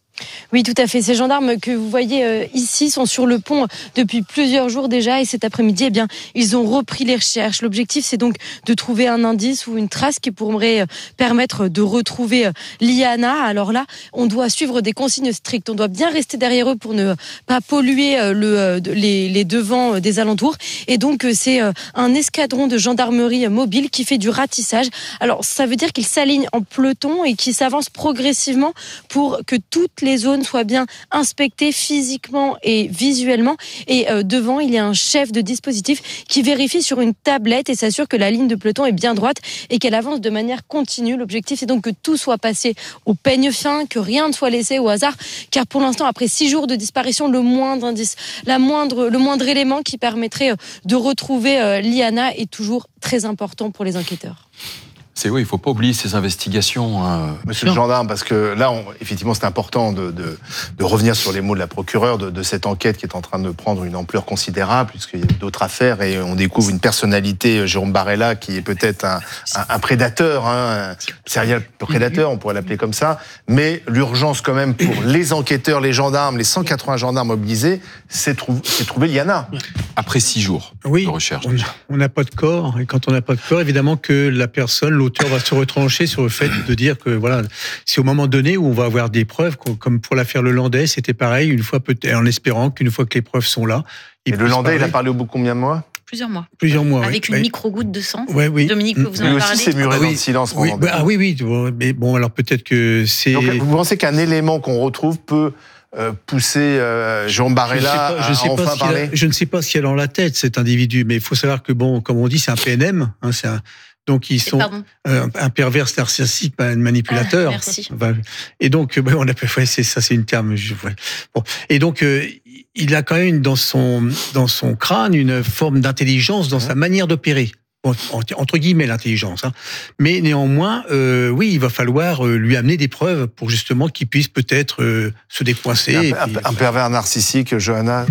Oui, tout à fait. Ces gendarmes que vous voyez euh, ici sont sur le pont depuis plusieurs jours déjà et cet après-midi, eh bien, ils ont repris les recherches. L'objectif, c'est donc de trouver un indice ou une trace qui pourrait euh, permettre de retrouver euh, Liana. Alors là, on doit suivre des consignes strictes. On doit bien rester derrière eux pour ne pas polluer euh, le, euh, les, les devants euh, des alentours. Et donc, euh, c'est euh, un escadron de gendarmerie euh, mobile qui fait du ratissage. Alors, ça veut dire qu'ils s'alignent en peloton et qu'ils s'avancent progressivement pour que toutes les zones soit bien inspecté physiquement et visuellement. Et euh, devant, il y a un chef de dispositif qui vérifie sur une tablette et s'assure que la ligne de peloton est bien droite et qu'elle avance de manière continue. L'objectif est donc que tout soit passé au peigne fin, que rien ne soit laissé au hasard, car pour l'instant, après six jours de disparition, le moindre indice, la moindre, le moindre élément qui permettrait de retrouver euh, Liana est toujours très important pour les enquêteurs. C'est oui, il ne faut pas oublier ces investigations. Hein. Monsieur le gendarme, parce que là, on, effectivement, c'est important de, de, de revenir sur les mots de la procureure de, de cette enquête qui est en train de prendre une ampleur considérable, puisqu'il y a d'autres affaires et on découvre une personnalité, Jérôme Barella, qui est peut-être un, un, un prédateur, hein, un serial prédateur, on pourrait l'appeler comme ça. Mais l'urgence, quand même, pour les enquêteurs, les gendarmes, les cent quatre-vingts gendarmes mobilisés, c'est trou- trouver Liana. Après six jours oui, de recherche. On n'a pas de corps, et quand on n'a pas de corps, évidemment que la personne, l'auteur va se retrancher sur le fait de dire que voilà, c'est au moment donné où on va avoir des preuves, comme pour l'affaire Le Landais, c'était pareil, une fois peut-être, en espérant qu'une fois que les preuves sont là. Et Le Landais, il a parlé au bout de combien de mois? Plusieurs mois. Plusieurs mois. Avec oui. une micro-goutte de sang. Ouais, oui. Dominique peut vous en Lui parler. aussi, c'est muré ah, dans oui. le silence. Oui, bah, ah oui, oui. Mais bon, alors peut-être que c'est. Donc, vous pensez qu'un élément qu'on retrouve peut euh, pousser euh, Jérôme Barella je sais pas, je sais à pas enfin ce qu'il a- parler? Je ne sais pas ce qu'il y a dans la tête, cet individu, mais il faut savoir que, bon, comme on dit, c'est un P N M. Hein, c'est un... Donc, ils sont euh, un pervers narcissique, un manipulateur. Ah, merci. Enfin, et donc, ben, on appelle, ouais, c'est ça, c'est une terme. Je, ouais. Bon. Et donc, euh, il a quand même dans son dans son crâne une forme d'intelligence dans sa manière d'opérer. Bon, entre guillemets l'intelligence, hein. Mais néanmoins, euh, oui, il va falloir euh, lui amener des preuves pour justement qu'il puisse peut-être euh, se décoincer. Un, et un, puis, un pervers narcissique, Johanna.